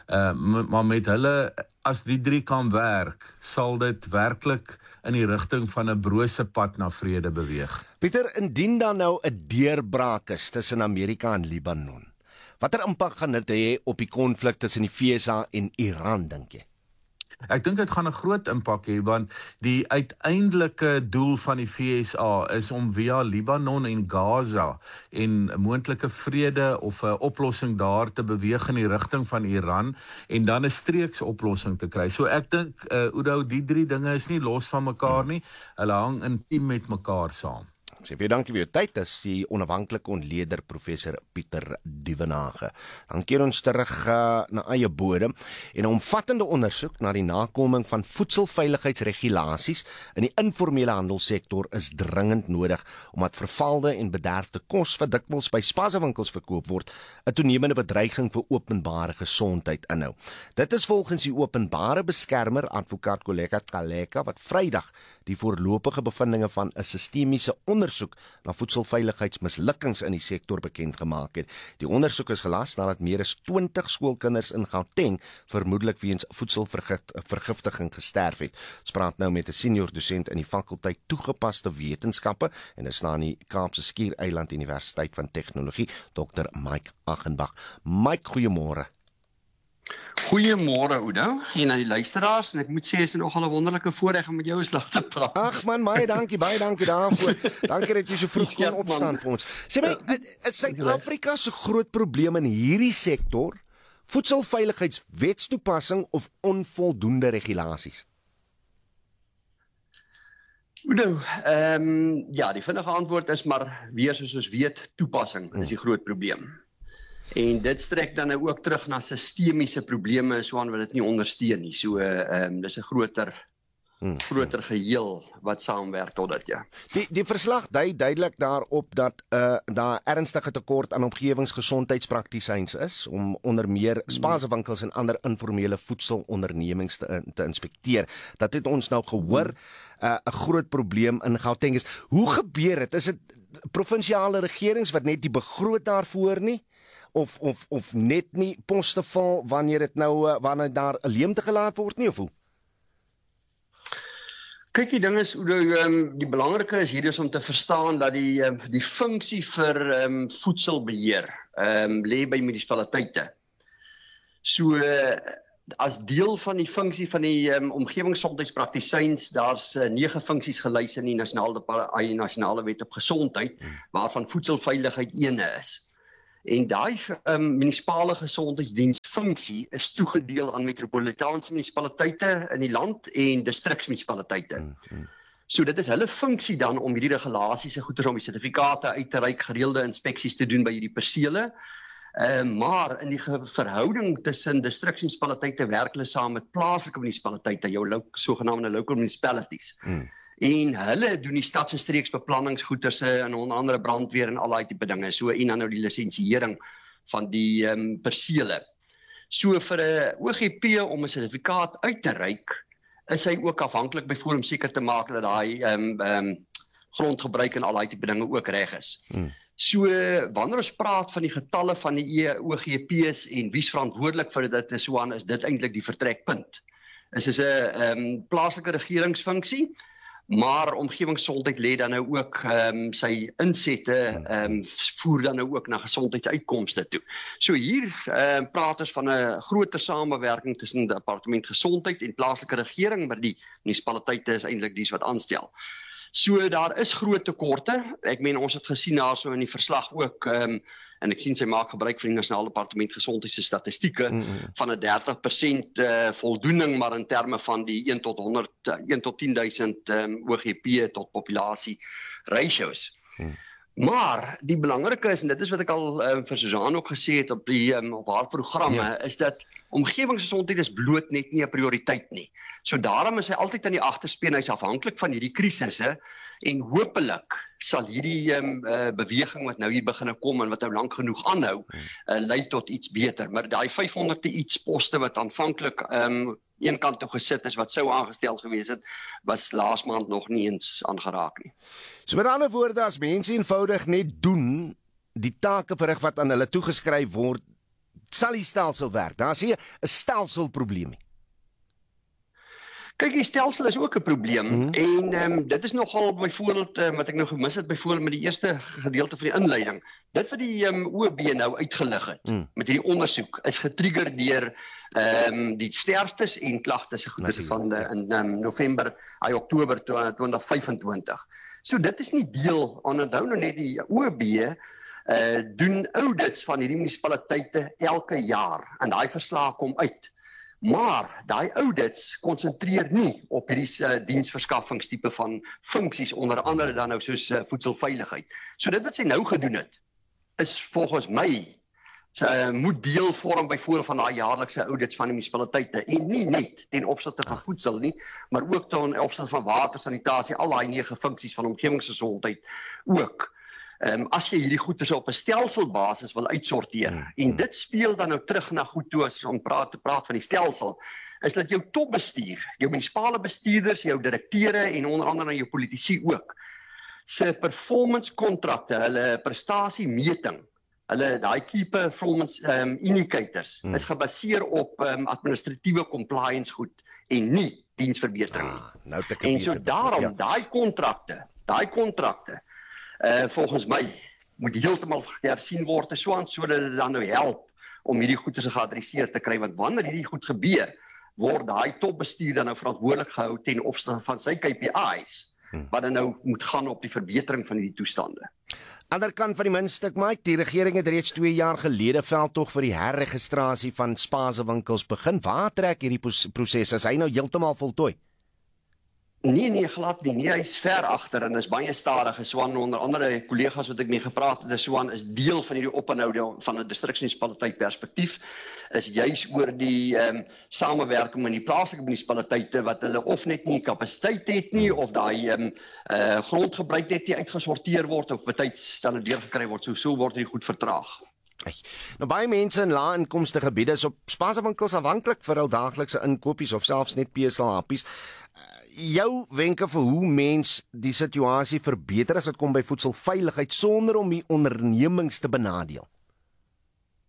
Maar met hulle, as die drie kan werk, sal dit werklik in die rigting van 'n brose pad na vrede beweeg. Pieter, indien dan nou 'n deurbraak is tussen Amerika en Libanon, watter impak gaan dit hê op die konflik tussen die VSA en Iran, dink jy? Ek dink dit gaan 'n groot impak hê, want die uiteindelike doel van die VSA is om via Libanon en Gaza en moontlike vrede of 'n oplossing daar te beweeg in die rigting van Iran, en dan 'n streeksoplossing te kry. So ek dink, Oudo, die drie dinge is nie los van mekaar nie, hulle hang intiem met mekaar saam. Ek sê vir jou dankie vir jou tyd, dis die onafhanklike ontleder professor Pieter Duvenage. Dan keer ons terug na eie bodem, en 'n omvattende ondersoek na die nakoming van voedselveiligheidsregulasies in die informele handelssektor is dringend nodig, omdat vervalde en bederfde kos wat dikwels by spasiewinkels verkoop word, 'n toenemende bedreiging vir openbare gesondheid inhou. Dit is volgens die openbare beskermer, advokaat Koleka Kaleka, wat Vrydag die voorlopige bevindinge van 'n sistemiese ondersoek na voedselveiligheidsmislukkings in die sektor bekend gemaak het. Die ondersoek is gelas nadat meer as 20 skoolkinders in Gauteng vermoedelik weens voedselvergiftiging gesterf het. Ons praat nou met 'n senior dosent in die fakulteit toegepaste wetenskappe, en dis na die Kaapse Skiereiland Universiteit van Tegnologie, Dr. Mike Achenbach. Mike, goeiemôre. Goeiemôre, Oudo, en aan die luisteraars, en ek moet sê, is dit nogal 'n wonderlike voorreg om met jou eens te praat. Ag man, baie dankie daarvoor. Dankie dat jy so vroeg kon opstaan vir ons. Sê my, is Suid-Afrika se groot probleem in hierdie sektor voedselveiligheidswetstoepassing of onvoldoende regulasies? Oudo, ja, die vinnige antwoord is maar weer soos ons weet, toepassing is die groot probleem. En dit strek dan nou ook terug na sistemiese probleme, soaan wat dit nie ondersteun nie. So dis 'n groter geheel wat saamwerk tot dit, ja. Die verslag dui duidelik daarop dat daar ernstige tekort aan omgewingsgesondheidspraktisyns is om onder meer spasiewinkels en ander informele voedselondernemings te inspekteer. Dat het ons nou gehoor, 'n groot probleem in Gauteng is. Hoe gebeur dit? Is dit provinsiale regerings wat net die begroot daarvoor nie? of net nie poste val wanneer dit nou wanneer daar 'n leemte gelaat word nie of hoe? Kyk, die ding is, die belangrike is hier is om te verstaan dat die funksie vir voedselbeheer lê by munisipaliteite. So as deel van die funksie van die omgewingsgesondheidspraktisyns, daar's 9 funksies gelys in die nasionale wet op gesondheid, waarvan voedselveiligheid eene is. En daai munisipale gesondheidsdiensfunksie is toegedeel aan metropolitaanse munisipaliteite in die land en distriksmunisipaliteite. So dit is hulle funksie dan om hierdie regulasies en goeders om die sertifikate uit te reik, gereelde inspeksies te doen by hierdie persele. Maar in die verhouding tussen distriksmunisipaliteite werk hulle saam met plaaslike munisipaliteite, jou sogenaamde local municipalities. En hulle doen die stads- en streeksbeplanningsgoeders en onder andere brandweer en al daai tipe dinge. So en dan nou die lisensiering van die persele. So vir 'n OGP om 'n sertifikaat uit te reik, is hy ook afhanklik byvoorbeeld om seker te maak dat daai grondgebruik en al daai tipe dinge ook reg is. So wanneer ons praat van die getalle van die OGP's en wie's verantwoordelik vir dit en so aan, is dit eintlik die vertrekpunt. Dit is 'n plaaslike regeringsfunksie, maar omgewingsgesondheid lê dan nou ook sy insette voer dan nou ook na gesondheidsuitkomste toe. So hier praat ons van 'n groter samewerking tussen die departement gesondheid en plaaslike regering, maar die munisipaliteite is eintlik dies wat aanstel. So daar is groot tekorte. Ek meen ons het gesien daarso in die verslag ook en ek sien sy maak gebruik van die Nasionale Departement Gesondheid se statistieke van 'n 30% voldoening, maar in terme van die 1 tot 10.000 OGP tot populasie ratios. Maar die belangrike is, en dit is wat ek al vir Susan ook gesê het op haar programme, is dat omgewingsgesondheid is bloot net nie 'n prioriteit nie. So daarom is hy altyd aan die agterspeen, hy's afhanklik van hierdie krisisse en hopelik sal hierdie beweging wat nou hier begin kom en wat nou lank genoeg aanhou, lei tot iets beter. Maar daai 500 iets poste wat aanvanklik een kant toe gesit is wat sou aangestel gewees het, was laas maand nog nie eens aangeraak nie. So met ander woorde, as mense eenvoudig net doen die take verrig wat aan hulle toegeskryf word, sal die stelsel werk. Daar is 'n stelselprobleem. Kyk, die stelsel is ook 'n probleem en dit is nogal byvoorbeeld wat ek nou gemis het byvoorbeeld met die eerste gedeelte van die inleiding. Dit wat die OB nou uitgelig het met hierdie ondersoek is getrigger deur die sterftes en klagtes van in November, Oktober 2025. So dit is nie deel, onthou nou net die OB doen audits van hierdie munisipaliteite elke jaar en daai verslae kom uit. Maar daai audits konsentreer nie op hierdie diensverskaffingstipe van funksies, onder andere dan nou soos voedselveiligheid. So dit wat sy nou gedoen het, is volgens my moet deel vorm byvoorbeeld van daai jaarlikse audits van die munisipaliteite en nie net ten opsigte van voedsel nie, maar ook ten opsigte van water, sanitasie, al daai 9 funksies van omgewingsgesondheid ook. As jy hierdie goedes op 'n stelselbasis wil uitsorteer en dit speel dan nou terug na goed toe as om praat van die stelsel, is dat jou topbestuur, jou munisipale bestuurders, jou direkteure en onder andere jou politici ook, se performance kontrakte, hulle prestasiemeting, hulle daai key performance indicators is gebaseer op administratiewe compliance goed en nie diensverbetering. En so daarom daai kontrakte volgens my moet heeltemal hersien word sodat dit dan nou help om hierdie goeie se geadresseer te kry, want wanneer hierdie goed gebeur, word daai topbestuur dan nou verantwoordelik gehou ten opsigte van sy KPI's wat dan nou moet gaan op die verbetering van hierdie toestande. Ander kant van die muntstuk, Mike, die regering het reeds 2 jaar gelede veldtog vir die herregistrasie van spasewinkels begin. Waar trek hierdie proses? Is hy nou heeltemal voltooi? Nee, glad nie. Nee, hy is ver agter en is baie stadig. Swan onder andere kollegas wat ek mee gepraat het, Swan is deel van hierdie ophou van 'n distriksmunisipaliteit perspektief is juis oor die samewerking met die plaaslike munisipaliteite wat hulle of net nie kapasiteit het nie of daai grondgebruik net nie uitgesorteer word of betyds dan deurgekry word. So word dit goed vertraag. Nou baie mense in lae-inkomste gebiede is op spasewinkels afhanklik vir hul daaglikse inkopies of selfs net peselhappies. Jou wenke vir hoe mens die situasie verbeter as dit kom by voedselveiligheid sonder om die ondernemings te benadeel?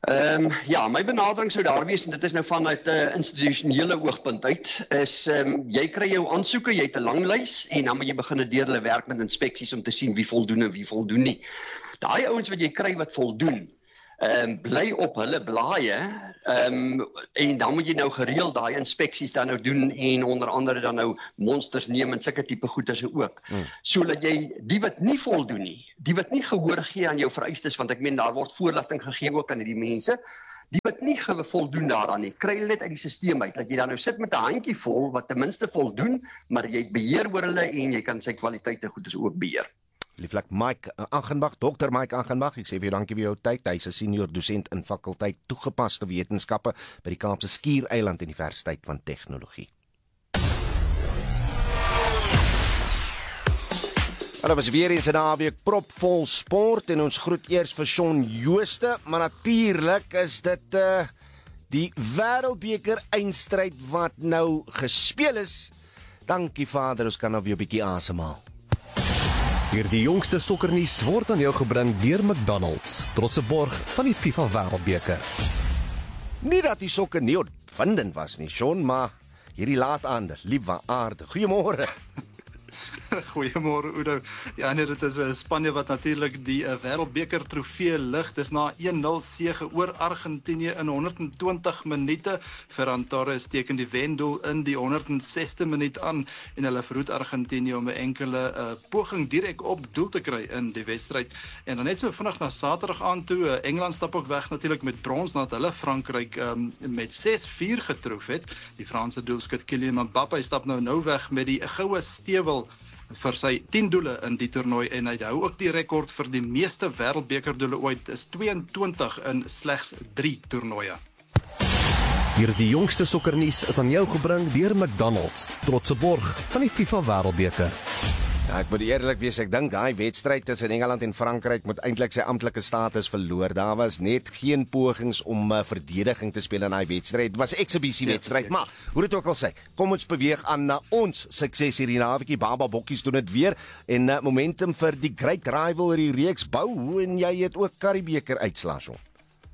Ja, my benadering sou daar wees, en dit is nou vanuit 'n institusionele oogpunt uit, is jy kry jou aansoeke, jy het 'n lang lys, en dan moet jy begin deur hulle werk met inspeksies om te sien wie voldoen en wie voldoen nie. Daai ouens wat jy kry wat voldoen, bly op hulle blaaie, en dan moet jy nou gereeld daai inspeksies dan nou doen, en onder andere dan nou monsters neem en sulke tipe goeders ook. Sodat jy die wat nie voldoen nie, die wat nie gehoor gee aan jou vereistes, want ek meen daar word voorligting gegee ook aan hierdie mense, die wat nie voldoen daaraan nie, kry hulle net uit die stelsel uit, dat jy dan nou sit met 'n handjie vol wat ten minste voldoen, maar jy het beheer oor hulle en jy kan sy kwaliteite goeders ook beheer. Lieflik Mike Angenbach, Dr. Mike Angenbach, ek sê vir jou dankie vir jou tyd. Hy's 'n senior dosent in fakulteit toegepaste wetenskappe by die Kaapse Skiereiland Universiteit van Tegnologie. Hulle was weer eens 'n naweek propvol sport en ons groet eers vir Shaun Jooste, maar natuurlik is dit die Wêreldbeker eindstryd wat nou gespeel is. Dankie Vader, ons kan nou weer 'n bietjie asemhaal. Hierdie jongste sokkernuus word aan jou gebring deur McDonald's, trotse borg van die FIFA Wêreldbeker. Nie dat die sokker nie opwindend was nie, Shaun, maar hierdie laat aande, liewe aarde. Goeiemôre. Goeiemôre Udo. Ja nee, dit is Spanje wat natuurlik die Wêreldbeker trofee lig. Dis na 1-0 sege oor Argentinië in 120 minute. Ferran Torres teken die wendoel in die 106ste minuut aan en hulle verhoed Argentinië om 'n enkele poging direk op doel te kry in die wedstryd. En dan net so vinnig na Saterdag aan toe, Engeland stap ook weg natuurlik met brons nadat hulle Frankryk met 6-4 getroof het. Die Franse doelskut Kylian Mbappé stap nou weg met die goue stewel vir sy 10 doele in die toernooi en hy hou ook die rekord vir die meeste wêreldbekerdoele ooit, is 22 in slegs 3 toernooie. Hierdie jongste sokkernuus is aan jou gebring deur McDonald's, trotse borg van die FIFA Wêreldbeker. Ja, ek moet eerlik wees, ek dink daai wedstryd tussen Engeland en Frankryk moet eintlik sy amptelike status verloor. Daar was net geen pogings om verdediging te speel in daai wedstryd. Dit was 'n eksibisiewedstryd, maar hoe dit ook al sê, kom ons beweeg aan na ons sukses hierdie naweekie. Baba Bokkies doen dit weer en momentum vir die Great Rivalry reeks bou en jy het ook Karibeker uitslaas op.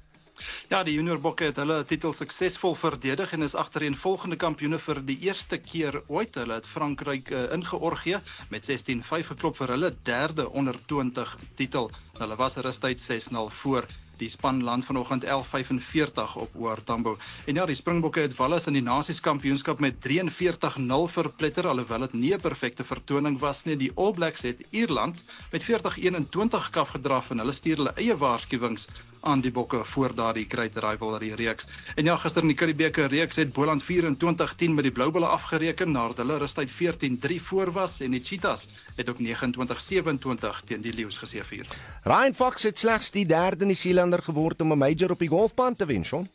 Ja, die junior bokke het hulle titel suksesvol verdedig en is agtereenvolgende kampioene vir die eerste keer ooit. Hulle het Frankryk in Georgië met 16-5 geklop vir hulle derde onder 20 titel. Hulle was rustyd 6-0 voor. Die span land vanoggend 11:45 op OR Tambo. En ja, die Springbokke het Wallis in die Nasieskampioenskap met 43-0 verpletter, alhoewel dit nie 'n perfekte vertoning was nie. Die All Blacks het Ierland met 40-21 kaf gedraf en hulle stuur hulle eie waarskuwings aan die bokke voor daardie Great Rivalry reeks. En ja, gister in die Karibeker reeks het Boland 24-10 met die Bloubulle afgereken nadat hulle rustyd 14-3 voor was en die Cheetahs het ook 29-27 teen die Leeu's geseëvier. Ryan Fox het slegs die derde Nieu-Seelander geword om 'n major op die golfbaan te wen, Shaun.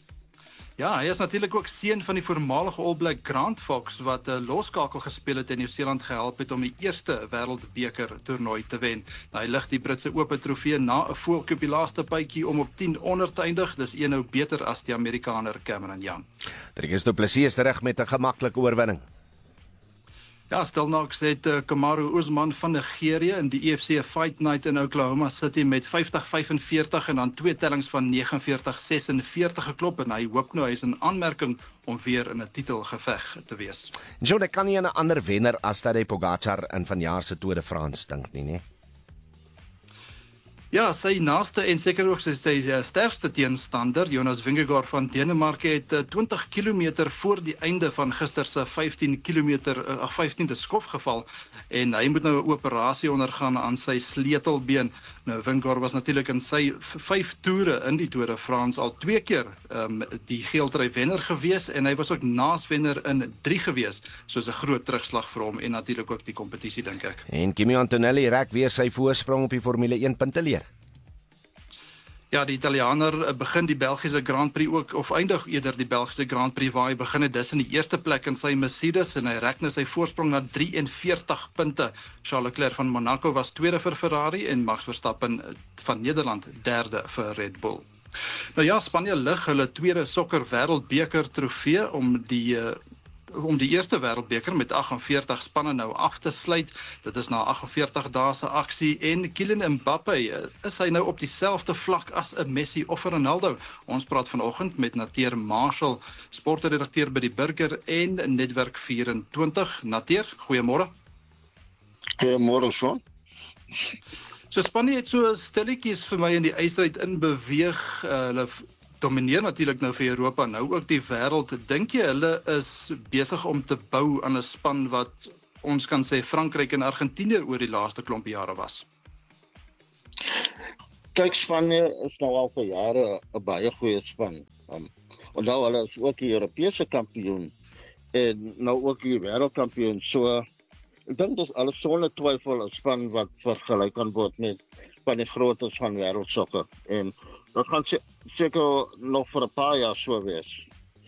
Ja, hy is natuurlik ook seun van die voormalige All Black Grant Fox wat 'n loskakel gespeel het en Nieu-Seeland gehelp het om die eerste Wêreldbeker toernooi te wen. Nou, hy lig die Britse Ope trofee na 'n voeltjie op die laaste bytjie om op 10 onder te eindig. Dis een nou beter as die Amerikaner Cameron Young. Driekus Du Plessis is terug met 'n gemaklike oorwinning. Ja, stel nou ek het Kamaru Usman van Nigerië in die UFC Fight Night in Oklahoma City met 50-45 en dan 2 tellings van 49-46 geklop en hy hoop nou hy is in aanmerking om weer in 'n titelgeveg te wees. John, ek kan nie aan 'n ander wenner as Tadej Pogačar in vanjaar se Tour de France dink nie, né? Ja, sy naaste en seker ook sy sterkste teenstander, Jonas Vingegaard van Denemarke het 20 km voor die einde van gister se 15de skof geval en hy moet nou 'n operasie ondergaan aan sy sleutelbeen. Nou, Vingegaard was natuurlik in sy 5 toere in die Tour de France al 2 keer die geeltrui wenner gewees en hy was ook naaswenner in 3 gewees, soos 'n groot terugslag vir hom en natuurlik ook die kompetisie dink ek. En Kimi Antonelli rek weer sy voorsprong op die Formule 1 punte leer. Ja, die Italianer begin die Belgiese Grand Prix ook, of eindig eerder die Belgiese Grand Prix waar hy begin het dis in die eerste plek in sy Mercedes en hy rek nou sy voorsprong na 43 punte. Charles Leclerc van Monaco was tweede vir Ferrari en Max Verstappen van Nederland derde vir Red Bull. Nou ja, Spanje lig hulle tweede sokker wêreldbeker trofee om die om die eerste wêreldbeker met 48 spanne nou af te sluit. Dit is na 48 dae se aksie en Kylian Mbappé, is hy nou op dieselfde vlak as 'n Messi of 'n Ronaldo? Ons praat vanoggend met Nateer Marshall, sportredakteur by die Burger en Netwerk 24. Nateer, goeiemôre. Goeiemôre, Sean. So Spanje het so stilletjies vir my in die ysstryd inbeweeg. Hulle domineer natuurlik nou vir Europa, nou ook die wêreld. Dink jy hulle is besig om te bou aan 'n span wat ons kan sê Frankryk en Argentinië oor die laaste klompie jare was? Kyk, Spanje is nou al vir jare 'n baie goeie span. Onthou hulle is ook die Europese kampioen en nou ook die wêreldkampioen. So ek dink dis alles sonder twyfel 'n span wat vergelyk kan word met van die grootes van wêreldsokker. En dat gaan seker nog vir 'n paar jaar so wees.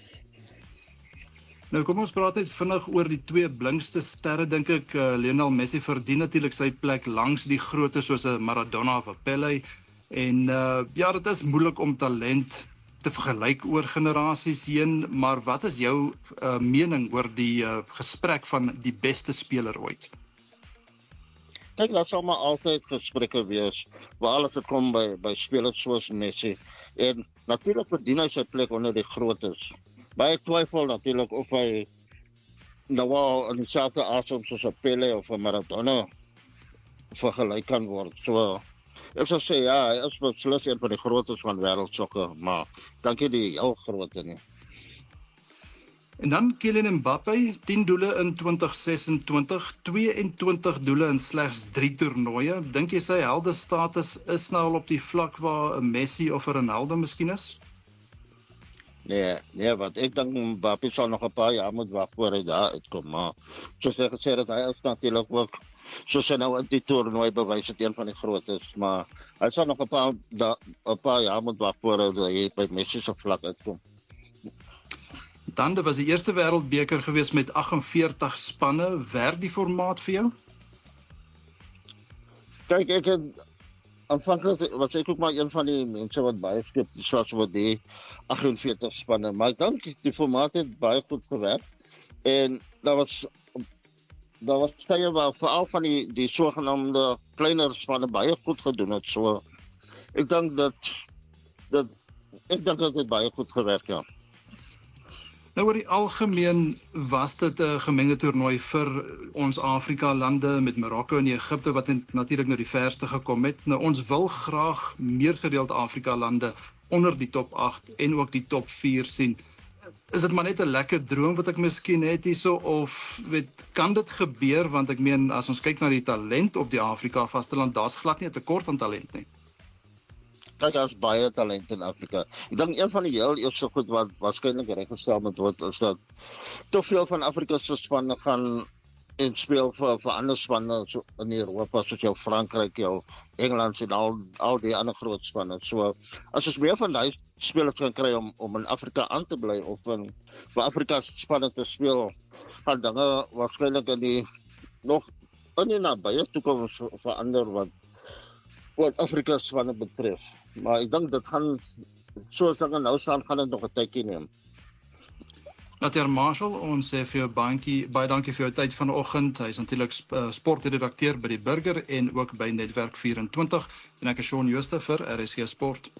Nou kom ons praat net vinnig oor die twee blinkste sterre, dink ek. Lionel Messi verdien natuurlik sy plek langs die grootes soos 'n Maradona of 'n Pelé. En ja, dit is moeilik om talent te vergelyk oor generasies heen, maar wat is jou mening oor die gesprek van die beste speler ooit? Kijk, dat sal maar altyd gesprekke wees, waar alles het kom by spelers soos Messi. En natuurlijk verdien hy sy plek onder die grootes. Baie twyfel natuurlijk of hy nou al in dieselfde asem soos 'n Pelé of 'n Maradona vergelyk kan word. So ek sou sê ja, hy is beslis een van die grootes van wêreldsokker, maar dankie die heel grootte nie. En dan Kylian Mbappé, 10 doele in 2026, 22 doele in slegs 3 toernooie. Dink jy sy heldestatus is nou al op die vlak waar 'n Messi of 'n Ronaldo miskien is? Nee, wat ek dink Mbappé sal nog 'n paar jaar moet wag voor hy daar uitkom, maar soos jy gesê het, hy is natuurlik ook soos hy nou in die toernooi bewys het, een van die grootes, maar hy sal nog 'n paar jaar moet wag voor hy by Messi se vlak uitkom. Dan, dit was die eerste wêreldbeker gewees met 48 spanne. Werk die formaat vir jou? Kyk, ek het aanvanklik was ek ook maar een van die mense wat baie skepties was oor die 48 spanne, maar ek dink die formaat het baie goed gewerk. En daar was tye waar veral van die sogenaamde kleiner spanne baie goed gedoen het. So ek dink dat het baie goed gewerk, ja. Nou oor die algemeen was dit 'n gemengde toernooi vir ons Afrika lande met Marokko en Egipte wat natuurlik nou die verste gekom het. Nou ons wil graag meer gedeeld Afrika lande onder die top 8 en ook die top 4 sien. Is dit maar net 'n lekker droom wat ek miskien het hierso of kan dit gebeur, want ek meen as ons kyk na die talent op die Afrika vasteland, daar's glad nie 'n tekort aan talent nie. Kyk, daar is baie talent in Afrika. Ek dink een van die heel eerste goed wat waarskynlik reggestel moet word is dat te veel van Afrika se spanne gaan en speel vir ander spanne so in Europa, soos jou Frankryk, jou Engeland en al die ander groot spanne. So as ons meer van daai spelers kan kry om in Afrika aan te bly of vir Afrika spanne te speel, gaan dinge waarskynlik in die nabye toekoms verander wat Afrika spanne betref. Maar ek dink dit gaan, soos dinge nou staan, gaan dit nog 'n tydjie neem. Nateer Marshall, ons sê vir jou baie dankie vir jou tyd vanoggend. Hy is natuurlik sportredakteur by die Burger en ook by Netwerk 24. En ek is Shaun Jooste vir RSG Sport.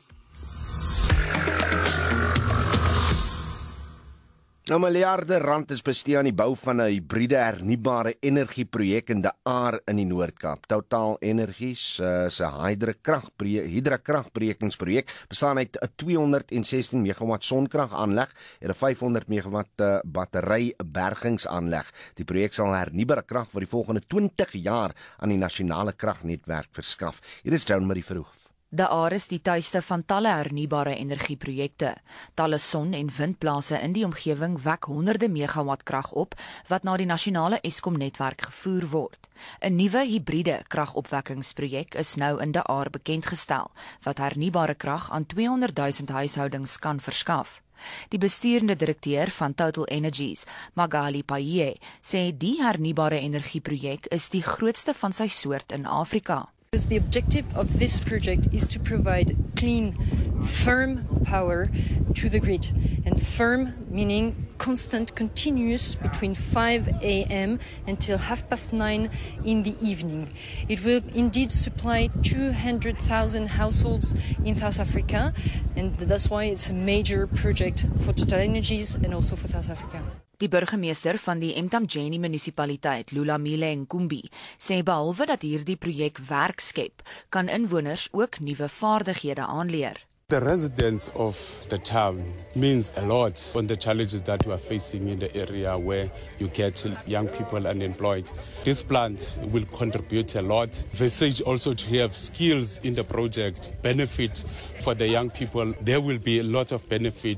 Nou miljarde rand is bestee aan die bou van 'n hibriede hernubare energieprojek in De Aar in die Noord-Kaap. Total Energies se hydra-kragberekingsprojek bestaan uit 'n 216 megawatt sonkragaanleg en 'n 500 megawatt batterybergingsaanleg. Die projek sal hernubare krag vir die volgende 20 jaar aan die nasionale kragnetwerk verskaf. Hier is Joan Marie Verhoef. De Aar is die tuiste van talle hernubare energieprojekte. Talle son- en windplase in die omgewing wek honderde megawatt krag op wat na die nasionale Eskom-netwerk gevoer word. 'n Nuwe hibriede kragopwekkingsprojek is nou in De Aar bekendgestel wat hernubare krag aan 200 000 huishoudings kan verskaf. Die bestuurende direkteur van Total Energies, Magali Paye, sê die hernubare energieprojek is die grootste van sy soort in Afrika. The objective of this project is to provide clean, firm power to the grid. And firm meaning constant, continuous between 5 a.m. until 9:30 in the evening. It will indeed supply 200,000 households in South Africa, and that's why it's a major project for TotalEnergies and also for South Africa. Die burgemeester van die Mtamjeni munisipaliteit, Lulamile Nkumbi, sê behalwe dat hierdie projek werk skep, kan inwoners ook nuwe vaardighede aanleer. The residents of the town means a lot on the challenges that we are facing in the area where you get young people unemployed. This plant will contribute a lot. Visage also to have skills in the project, benefit for the young people. There will be a lot of benefit